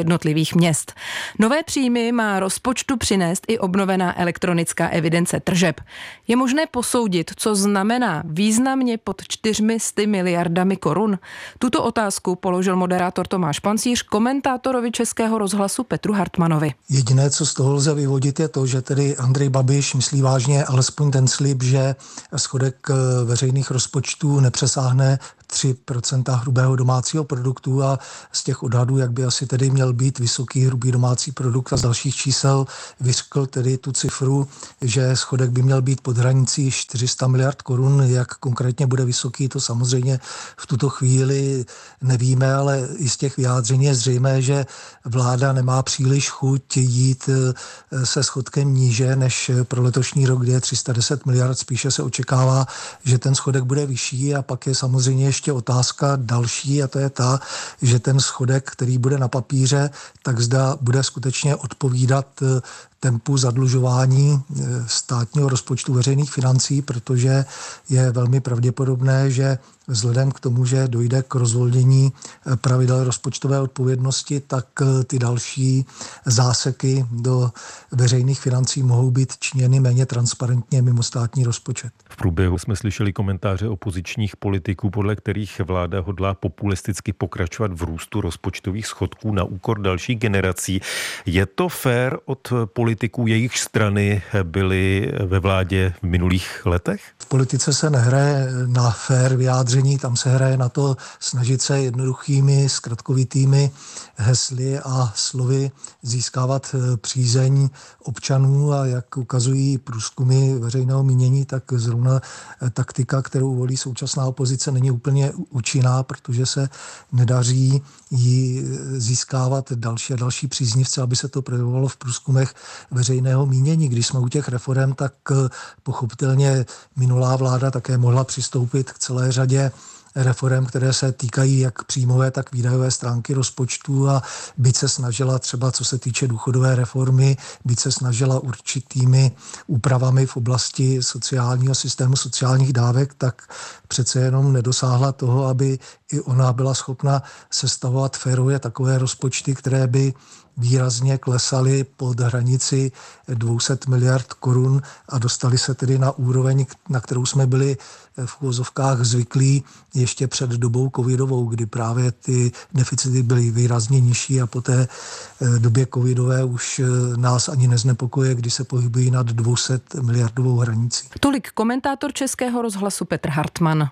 jednotlivých měst. Nové příjmy má rozpočtu přinést i obnovená elektronická evidence tržeb. Je možné posoudit, co znamená významně pod čtyřmi sty miliardami korun? Tuto otázku položil moderátor Tomáš Pancíř komentátorovi Českého rozhlasu Petru Hartmanovi. Jediné, co z toho lze vyvodit, je to, že tedy Andrej Babiš myslí vážně alespoň ten slib, že schodek veřejných rozpočtů nepřesáhne tři procenta hrubého domácího produktu a z těch odhadů, jak by asi tedy měl být vysoký hrubý domácí produkt a z dalších čísel vyřkl tedy tu cifru, že schodek by měl být pod hranicí čtyři sta miliard korun. Jak konkrétně bude vysoký, to samozřejmě v tuto chvíli nevíme, ale i z těch vyjádření je zřejmé, že vláda nemá příliš chuť jít se schodkem níže než pro letošní rok, kde je tři sta deset miliard. Spíše se očekává, že ten schodek bude vyšší a pak je samozřejmě ještě otázka další a to je ta, že ten schodek, který bude na papíře, tak zda bude skutečně odpovídat tempu zadlužování státního rozpočtu veřejných financí, protože je velmi pravděpodobné, že vzhledem k tomu, že dojde k rozvolnění pravidel rozpočtové odpovědnosti, tak ty další záseky do veřejných financí mohou být činěny méně transparentně mimo státní rozpočet. V průběhu jsme slyšeli komentáře opozičních politiků, podle kterých vláda hodlá populisticky pokračovat v růstu rozpočtových schodků na úkor dalších generací. Je to fér od politiků, jejich strany byly ve vládě v minulých letech? V politice se nehraje na fér vyjádření, tam se hraje na to snažit se jednoduchými, zkratkovitými hesly a slovy získávat přízeň občanů a jak ukazují průzkumy veřejného mínění, tak zrovna taktika, kterou volí současná opozice, není úplně účinná, protože se nedaří jí získávat další a další příznivce, aby se to projevovalo v průzkumech veřejného mínění. Když jsme u těch reforem, tak pochopitelně minulá vláda také mohla přistoupit k celé řadě reforem, které se týkají jak příjmové, tak výdajové stránky rozpočtu a byť se snažila třeba, co se týče důchodové reformy, byť se snažila určitými úpravami v oblasti sociálního systému sociálních dávek, tak přece jenom nedosáhla toho, aby i ona byla schopna sestavovat férově takové rozpočty, které by výrazně klesaly pod hranici dvě stě miliard korun a dostali se tedy na úroveň, na kterou jsme byli v uvozovkách zvyklí ještě před dobou covidovou, kdy právě ty deficity byly výrazně nižší a po té době covidové už nás ani neznepokojuje, když se pohybují nad dvě stě miliardovou hranicí. Tolik komentátor Českého rozhlasu Petr Hartman.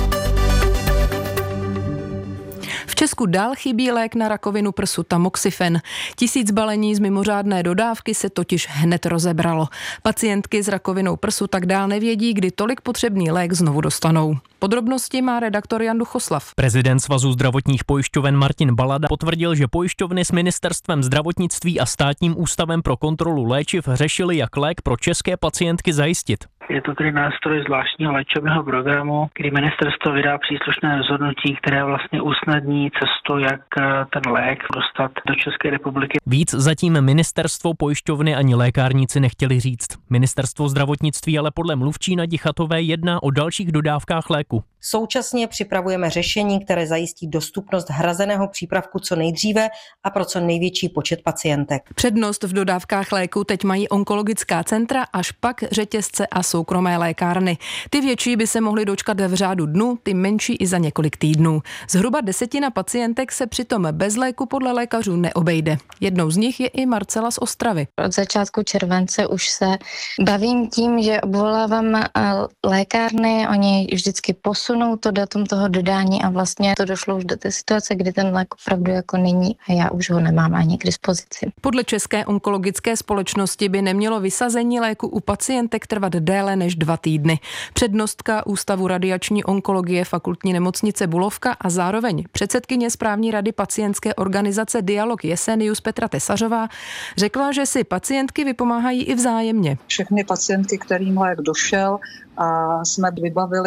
V Česku dál chybí lék na rakovinu prsu tamoxifen. Tisíc balení z mimořádné dodávky se totiž hned rozebralo. Pacientky s rakovinou prsu tak dál nevědí, kdy tolik potřebný lék znovu dostanou. Podrobnosti má redaktor Jan Duchoslav. Prezident Svazu zdravotních pojišťoven Martin Balada potvrdil, že pojišťovny s ministerstvem zdravotnictví a státním ústavem pro kontrolu léčiv řešili, jak lék pro české pacientky zajistit. Je to tedy nástroj zvláštního léčebného programu, kdy ministerstvo vydá příslušné rozhodnutí, které vlastně usnadní cestu, jak ten lék dostat do České republiky. Víc zatím ministerstvo, pojišťovny ani lékárníci nechtěli říct. Ministerstvo zdravotnictví ale podle mluvčí Nadi Chatové jedná o dalších dodávkách léku. Současně připravujeme řešení, které zajistí dostupnost hrazeného přípravku co nejdříve a pro co největší počet pacientek. Přednost v dodávkách léku teď mají onkologická centra, až pak řetězce a soukromé lékárny. Ty větší by se mohly dočkat v řádu dnů, ty menší i za několik týdnů. Zhruba desetina pacientek se přitom bez léku podle lékařů neobejde. Jednou z nich je i Marcela z Ostravy. Od začátku července už se bavím tím, že obvolávám lékárny, oni vždycky posunou to datum toho dodání a vlastně to došlo už do té situace, kdy ten lék opravdu jako není a já už ho nemám ani k dispozici. Podle České onkologické společnosti by nemělo vysazení léku u pacientek trvat déle než dva týdny. Přednostka Ústavu radiační onkologie Fakultní nemocnice Bulovka a zároveň předsedkyně správní rady pacientské organizace Dialog Jesenius Petra Tesařová řekla, že si pacientky vypomáhají i vzájemně. Všechny pacientky, kterým lék došel a jsme vybavili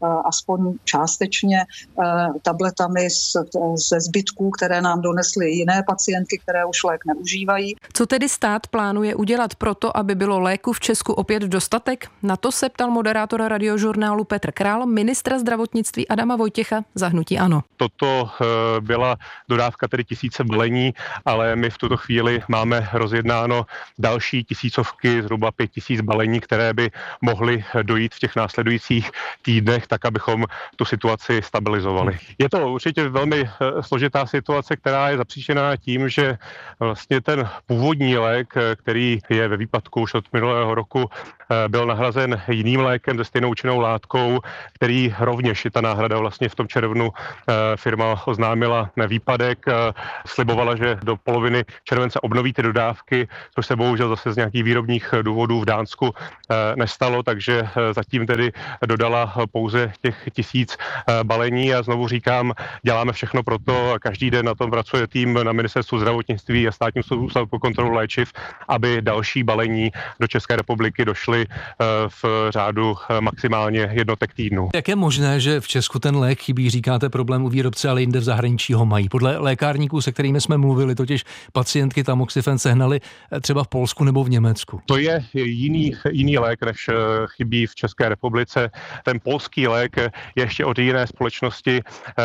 aspoň částečně tabletami ze zbytků, které nám donesly jiné pacientky, které už lék neužívají. Co tedy stát plánuje udělat proto, aby bylo léku v Česku opět dostatek? Na to se ptal moderátor Radiožurnálu Petr Král, ministra zdravotnictví Adama Vojtěcha za hnutí ANO. Toto byla dodávka tedy tisíce balení, ale my v tuto chvíli máme rozjednáno další tisícovky, zhruba pět tisíc balení, které by mohly dojít v těch následujících týdnech, tak abychom tu situaci stabilizovali. Je to určitě velmi složitá situace, která je zapříčená tím, že vlastně ten původní lék, který je ve výpadku už od minulého roku, byl nahrazen jiným lékem se stejnou účinnou látkou, který rovněž je ta náhrada vlastně v tom červnu firma oznámila výpadek, slibovala, že do poloviny července obnoví ty dodávky, což se bohužel zase z nějakých výrobních důvodů v Dánsku nestalo, takže zatím tedy dodala pouze těch tisíc balení a znovu říkám, děláme všechno pro to, každý den na tom pracuje tým na ministerstvu zdravotnictví a státním ústavu pro kontrolu léčiv, aby další balení do České republiky došly v řádu maximálně jednotek týdnů. Jak je možné, že v Česku ten lék chybí, říkáte problém u výrobce, ale jinde v zahraničí ho mají? Podle lékárníků, se kterými jsme mluvili, totiž pacientky tamoxifen sehnali třeba v Polsku nebo v Německu. To je jiný, jiný lék, než chybí v České republice. Ten polský lék je ještě od jiné společnosti,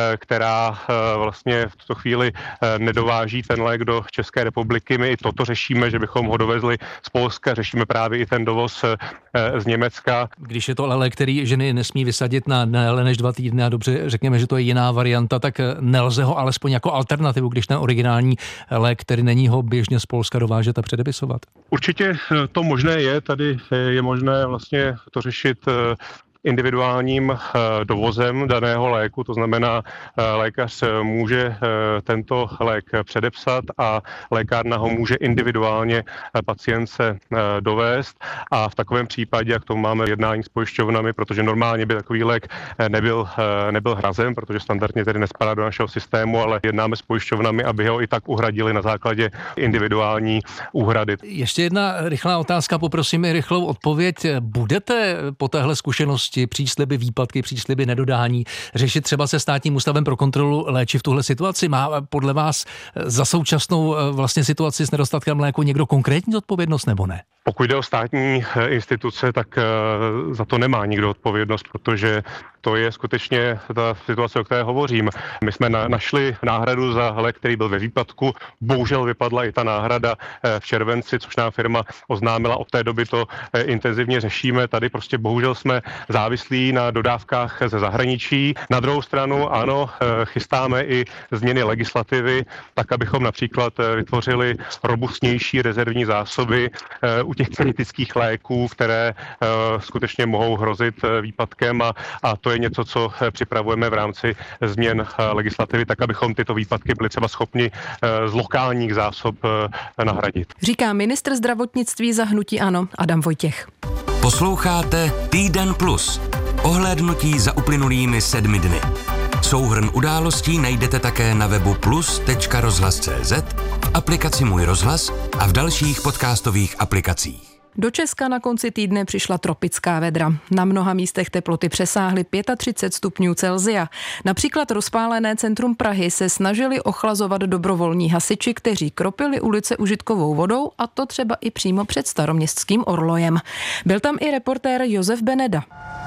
která vlastně v tuto chvíli nedováží ten lék do České republiky. My i toto řešíme, že bychom ho dovezli z Polska, řešíme právě i ten dovoz z Německa. Když je to lék, který ženy nesmí vysadit na déle než dva týdny a dobře řekněme, že to je jiná varianta, tak nelze ho alespoň jako alternativu, když ten originální lék, který není, ho běžně z Polska dovážet a předepisovat? Určitě to možné je, tady je možné vlastně to řešit individuálním dovozem daného léku, to znamená, lékař může tento lék předepsat a lékárna ho může individuálně pacientce dovést a v takovém případě, jak to máme jednání s pojišťovnami, protože normálně by takový lék nebyl, nebyl hrazen, protože standardně tedy nespadá do našeho systému, ale jednáme s pojišťovnami, aby ho i tak uhradili na základě individuální úhrady. Ještě jedna rychlá otázka, poprosím i rychlou odpověď. Budete po téhle zkušenosti přísliby, výpadky, přísliby, nedodání řešit třeba se Státním ústavem pro kontrolu léčiv tuhle situaci? Má podle vás za současnou vlastně situaci s nedostatkem léku někdo konkrétní odpovědnost nebo ne? Pokud jde o státní instituce, tak za to nemá nikdo odpovědnost, protože to je skutečně ta situace, o které hovořím. My jsme na, našli náhradu za lék, který byl ve výpadku. Bohužel vypadla i ta náhrada v červenci, což nám firma oznámila. Od té doby to intenzivně řešíme. Tady prostě bohužel jsme závislí na dodávkách ze zahraničí. Na druhou stranu, ano, chystáme i změny legislativy, tak abychom například vytvořili robustnější rezervní zásoby u těch kritických léků, které skutečně mohou hrozit výpadkem a, a to je něco, co připravujeme v rámci změn legislativy, tak abychom tyto výpadky byli třeba schopni z lokálních zásob nahradit. Říká ministr zdravotnictví za hnutí ANO Adam Vojtěch. Posloucháte Týden plus. Ohlédnutí za uplynulými sedmi dny. Souhrn událostí najdete také na webu plus tečka rozhlas tečka cé zet, v aplikaci Můj rozhlas a v dalších podcastových aplikacích. Do Česka na konci týdne přišla tropická vedra. Na mnoha místech teploty přesáhly třicet pět stupňů Celsia. Například rozpálené centrum Prahy se snažili ochlazovat dobrovolní hasiči, kteří kropili ulice užitkovou vodou, a to třeba i přímo před staroměstským orlojem. Byl tam i reportér Josef Beneda.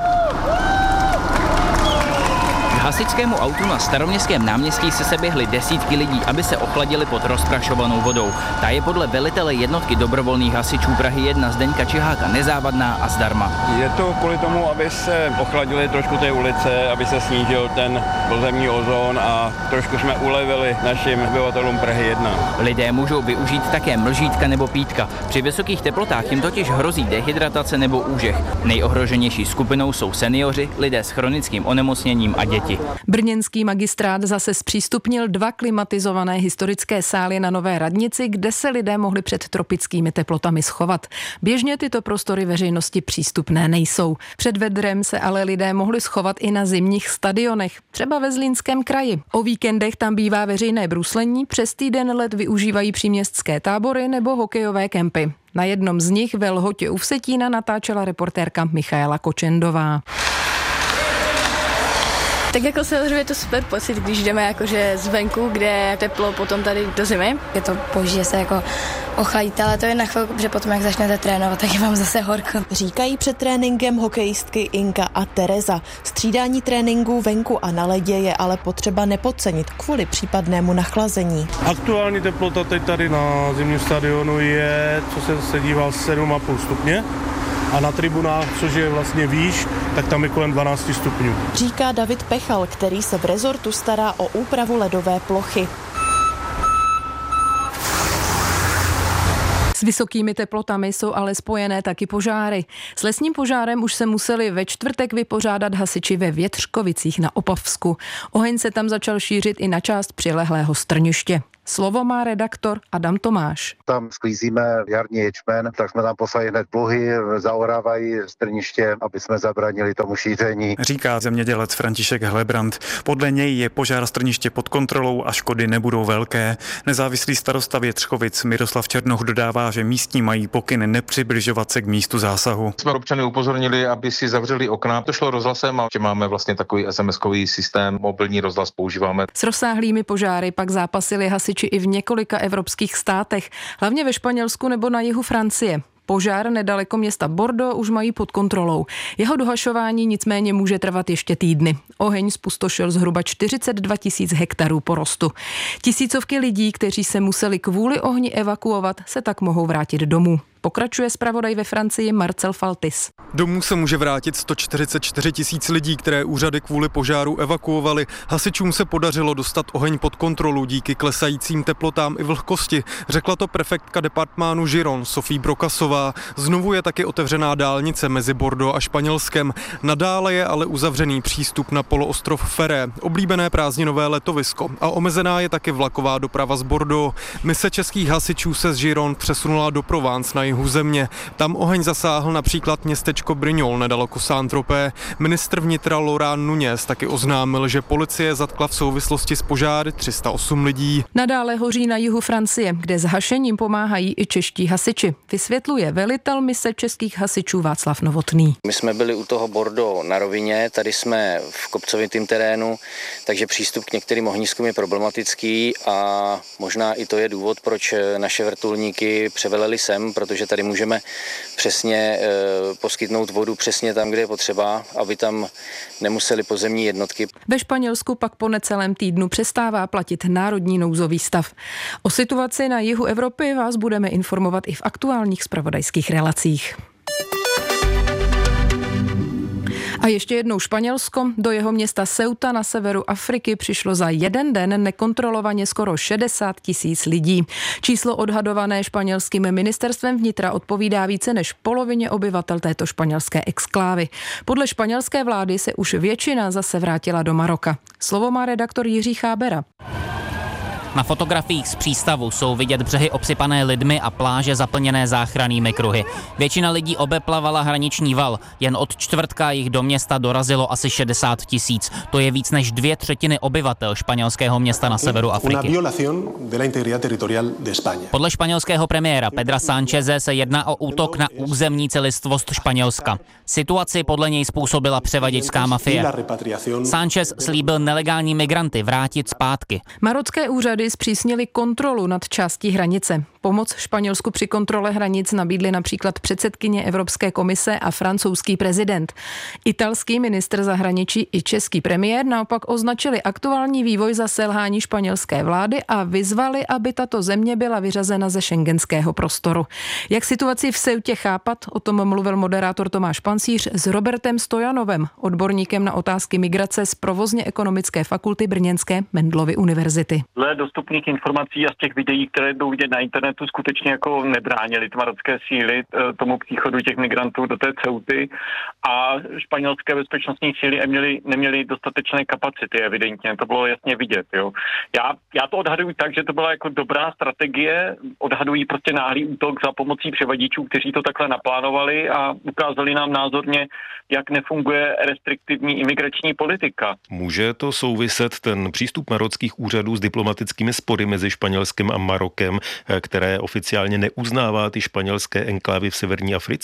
K hasičskému autu na Staroměstském náměstí se seběhly desítky lidí, aby se ochladili pod rozprašovanou vodou. Ta je podle velitele jednotky dobrovolných hasičů Prahy jedna Zdeňka Čiháka nezávadná a zdarma. Je to kvůli tomu, aby se ochladili trošku té ulice, aby se snížil ten pozemní ozon a trošku jsme ulevili našim obyvatelům Prahy jedna. Lidé můžou využít také mlžítka nebo pítka. Při vysokých teplotách jim totiž hrozí dehydratace nebo úžeh. Nejohroženější skupinou jsou seniori, lidé s chronickým onemocněním a děti. Brněnský magistrát zase zpřístupnil dva klimatizované historické sály na Nové radnici, kde se lidé mohli před tropickými teplotami schovat. Běžně tyto prostory veřejnosti přístupné nejsou. Před vedrem se ale lidé mohli schovat i na zimních stadionech, třeba ve Zlínském kraji. O víkendech tam bývá veřejné bruslení, přes týden let využívají příměstské tábory nebo hokejové kempy. Na jednom z nich ve Lhotě u Vsetína natáčela reportérka Michaela Kočendová. Tak jako samozřejmě je to super pocit, když jdeme jakože zvenku, kde je teplo, potom tady do zimy. Je to boží, že se jako ochladíte, ale to je na chvilku, že potom, jak začnete trénovat, tak je vám zase horko. Říkají před tréninkem hokejistky Inka a Tereza. Střídání tréninků venku a na ledě je ale potřeba nepodcenit kvůli případnému nachlazení. Aktuální teplota teď tady na zimním stadionu je, co jsem se díval, sedm a půl stupně. A na tribunách, což je vlastně výš, tak tam je kolem dvanáct stupňů. Říká David Pechal, který se v rezortu stará o úpravu ledové plochy. S vysokými teplotami jsou ale spojené taky požáry. S lesním požárem už se museli ve čtvrtek vypořádat hasiči ve Větřkovicích na Opavsku. Oheň se tam začal šířit i na část přilehlého strniště. Slovo má redaktor Adam Tomáš. Tam sklízíme jarní ječmen, tak jsme tam poslali hned pluhy, zaorávají strniště, aby jsme zabránili tomu šíření. Říká zemědělec František Hlebrant. Podle něj je požár strniště pod kontrolou a škody nebudou velké. Nezávislý starosta Větřkovic Miroslav Černoch dodává, že místní mají pokyn nepřibližovat se k místu zásahu. Jsme občany upozornili, aby si zavřeli okna. To šlo rozhlasem a máme vlastně takový es em eskový systém, mobilní rozhlas používáme. S rozsáhlými požáry pak zápasili hasiči i v několika evropských státech, hlavně ve Španělsku nebo na jihu Francie. Požár nedaleko města Bordeaux už mají pod kontrolou. Jeho dohašování nicméně může trvat ještě týdny. Oheň zpustošil zhruba čtyřicet dva tisíc hektarů porostu. Tisícovky lidí, kteří se museli kvůli ohni evakuovat, se tak mohou vrátit domů. Pokračuje zpravodaj ve Francii Marcel Faltis. Domů se může vrátit sto čtyřicet čtyři tisíc lidí, které úřady kvůli požáru evakuovali. Hasičům se podařilo dostat oheň pod kontrolu díky klesajícím teplotám i vlhkosti, řekla to prefektka departmánu Giron Sophie Brokasová. Znovu je taky otevřená dálnice mezi Bordeaux a Španělskem. Nadále je ale uzavřený přístup na poloostrov Ferré, oblíbené prázdninové letovisko, a omezená je taky vlaková doprava z Bordeaux. Mise českých hasičů se z Giron přesunula do Provence na jihu země. Tam oheň zasáhl například městečko Brignoles nedaleko Saint-Tropez. Ministr vnitra Laurent Nunez taky oznámil, že policie zatkla v souvislosti s požáry tři sta osm lidí. Nadále hoří na jihu Francie, kde s hašením pomáhají i čeští hasiči. Vysvětluje velitel mise českých hasičů Václav Novotný. My jsme byli u toho Bordeaux na rovině, tady jsme v kopcovitém terénu, takže přístup k některým ohniskům je problematický a možná i to je důvod, proč naše vrtulníky převeleli sem, protože tady můžeme přesně e, poskytnout vodu přesně tam, kde je potřeba, aby tam nemuseli pozemní jednotky. Ve Španělsku pak po necelém týdnu přestává platit národní nouzový stav. O situaci na jihu Evropy vás budeme informovat i v aktuálních zpravodajských relacích. A ještě jednou Španělsko. Do jeho města Ceuta na severu Afriky přišlo za jeden den nekontrolovaně skoro šedesát tisíc lidí. Číslo odhadované španělským ministerstvem vnitra odpovídá více než polovině obyvatel této španělské exklávy. Podle španělské vlády se už většina zase vrátila do Maroka. Slovo má redaktor Jiří Chábera. Na fotografiích z přístavu jsou vidět břehy obsypané lidmi a pláže zaplněné záchrannými kruhy. Většina lidí obeplavala hraniční val. Jen od čtvrtka jich do města dorazilo asi šedesát tisíc. To je víc než dvě třetiny obyvatel španělského města na severu Afriky. Podle španělského premiéra Pedra Sáncheze se jedná o útok na územní celistvost Španělska. Situaci podle něj způsobila převaděčská mafie. Sánchez slíbil nelegální migranty vrátit zpátky. Marocké úřady zpřísnili kontrolu nad částí hranice. Pomoc Španělsku při kontrole hranic nabídly například předsedkyně Evropské komise a francouzský prezident. Italský ministr zahraničí i český premiér naopak označili aktuální vývoj za selhání španělské vlády a vyzvali, aby tato země byla vyřazena ze schengenského prostoru. Jak situaci v Ceutě chápat, o tom mluvil moderátor Tomáš Pancíř s Robertem Stojanovem, odborníkem na otázky migrace z provozně ekonomické fakulty Brněnské Mendelovy univerzity. Dle dostupných informací a z těch videí, které jdou vidět na internetu, skutečně jako nebránili ty marocké síly tomu příchodu těch migrantů do té Ceuty a španělské bezpečnostní síly neměly, neměly dostatečné kapacity, evidentně, to bylo jasně vidět. Jo. Já, já to odhaduji tak, že to byla jako dobrá strategie, odhadují prostě náhlý útok za pomocí převaděčů, kteří to takhle naplánovali a ukázali nám názorně, jak nefunguje restriktivní imigrační politika. Může to souviset ten přístup marockých úřadů s diplomatickými spory mezi Španělskem a Marokem, které oficiálně neuznává ty španělské enklávy v severní Africe?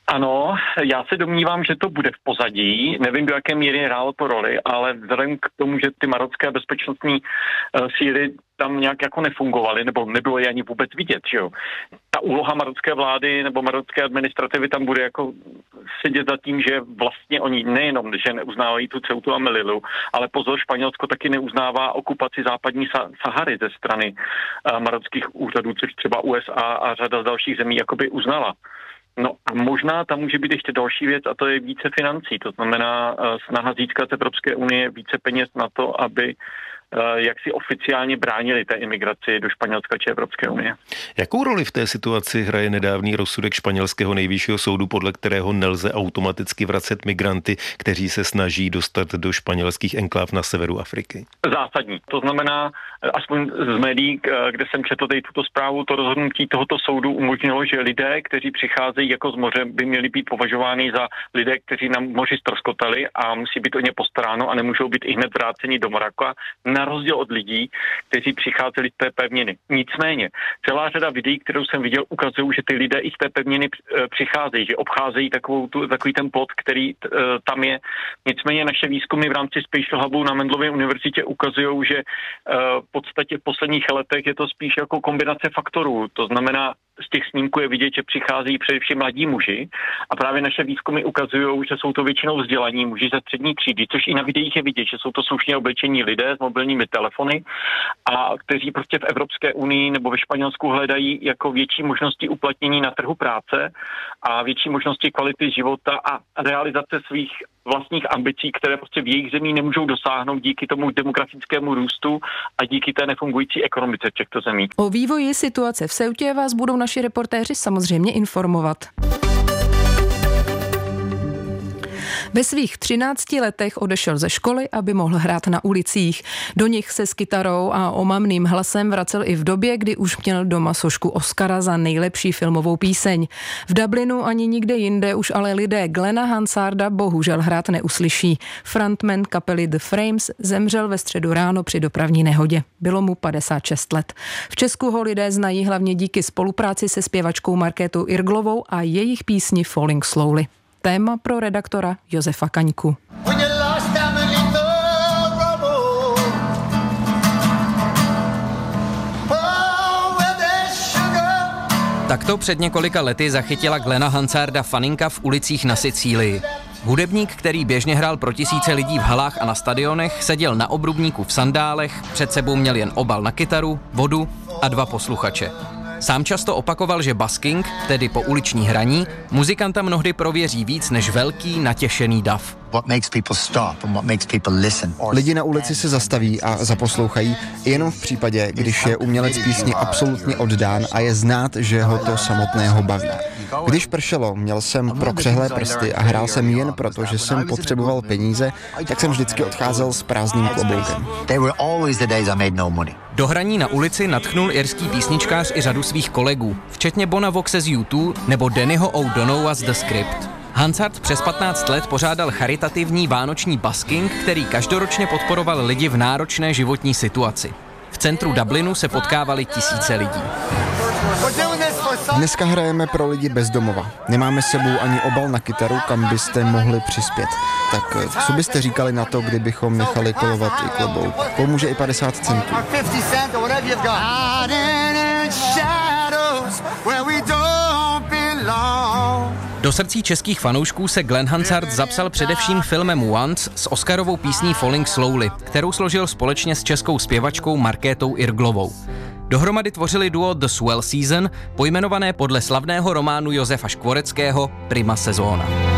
Ano, já se domnívám, že to bude v pozadí. Nevím, do jaké míry hrálo to roli, ale vzhledem k tomu, že ty marocké bezpečnostní uh, síly tam nějak jako nefungovaly, nebo nebylo je ani vůbec vidět, že jo. Ta úloha marocké vlády nebo marocké administrativy tam bude jako sedět za tím, že vlastně oni nejenom, že neuznávají tu Ceutu a Melilu, ale pozor, Španělsko taky neuznává okupaci západní Sahary ze strany uh, marockých úřadů, což třeba U S A a řada z dalších zemí jakoby uznala. No a možná tam může být ještě další věc a to je více financí, to znamená uh, snaha získat z Evropské unie více peněz na to, aby jak si oficiálně bránili té imigraci do Španělska či Evropské unie. Jakou roli v té situaci hraje nedávný rozsudek španělského nejvyššího soudu, podle kterého nelze automaticky vracet migranty, kteří se snaží dostat do španělských enkláv na severu Afriky? Zásadní. To znamená, aspoň z médií, kde jsem četl tady tuto zprávu, to rozhodnutí tohoto soudu umožnilo, že lidé, kteří přicházejí jako z moře, by měli být považováni za lidé, kteří na moři ztroskotali a musí být o ně postaráno a nemůžou být i hned vráceni do Maroka, na rozdíl od lidí, kteří přicházeli z té pevniny. Nicméně, celá řada videí, kterou jsem viděl, ukazují, že ty lidé i z té pevniny přicházejí, že obcházejí takovou, tu, takový ten plot, který uh, tam je. Nicméně naše výzkumy v rámci Spatial Hubu na Mendelově univerzitě ukazují, že uh, v podstatě v posledních letech je to spíš jako kombinace faktorů. To znamená, z těch snímků je vidět, že přicházejí především mladí muži a právě naše výzkumy ukazují, že jsou to většinou vzdělaní muži ze střední třídy, což i na videích je vidět, že jsou to slušně oblečení lidé s mobilními telefony a kteří prostě v Evropské unii nebo ve Španělsku hledají jako větší možnosti uplatnění na trhu práce a větší možnosti kvality života a realizace svých vlastních ambicí, které prostě v jejich zemí nemůžou dosáhnout díky tomu demografickému růstu a díky té nefungující ekonomice v těchto zemích. O vývoji situace v Ceutě vás budou naši reportéři samozřejmě informovat. Ve svých třinácti letech odešel ze školy, aby mohl hrát na ulicích. Do nich se s kytarou a omamným hlasem vracel i v době, kdy už měl doma sošku Oscara za nejlepší filmovou píseň. V Dublinu ani nikde jinde už ale lidé Glena Hansarda bohužel hrát neuslyší. Frontman kapely The Frames zemřel ve středu ráno při dopravní nehodě. Bylo mu padesát šest let. V Česku ho lidé znají hlavně díky spolupráci se zpěvačkou Markétou Irglovou a jejich písni Falling Slowly. Téma pro redaktora Josefa Kaňku. Takto před několika lety zachytila Glena Hansarda faninka v ulicích na Sicílii. Hudebník, který běžně hrál pro tisíce lidí v halách a na stadionech, seděl na obrubníku v sandálech, před sebou měl jen obal na kytaru, vodu a dva posluchače. Sám často opakoval, že busking, tedy pouliční hraní, muzikanta mnohdy prověří víc než velký natěšený dav. Lidi na ulici se zastaví a zaposlouchají jenom v případě, když je umělec písni absolutně oddán a je znát, že ho to samotného baví. Když pršelo, měl jsem prokřehlé prsty a hrál jsem jen proto, že jsem potřeboval peníze, tak jsem vždycky odcházel s prázdným kloboukem. Do hraní na ulici nadchnul irský písničkář i řadu svých kolegů, včetně Bona Voxe z U dva nebo Dannyho O'Donoghua z The Script. Hansard přes patnáct let pořádal charitativní vánoční busking, který každoročně podporoval lidi v náročné životní situaci. V centru Dublinu se potkávali tisíce lidí. Dneska hrajeme pro lidi bez domova. Nemáme s sebou ani obal na kytaru, kam byste mohli přispět. Tak co byste říkali na to, kdybychom nechali kolovat i klobouk? Pomůže i padesát centů. Do srdcí českých fanoušků se Glen Hansard zapsal především filmem Once s Oscarovou písní Falling Slowly, kterou složil společně s českou zpěvačkou Markétou Irglovou. Dohromady tvořili duo The Swell Season, pojmenované podle slavného románu Josefa Škvoreckého Prima Sezóna.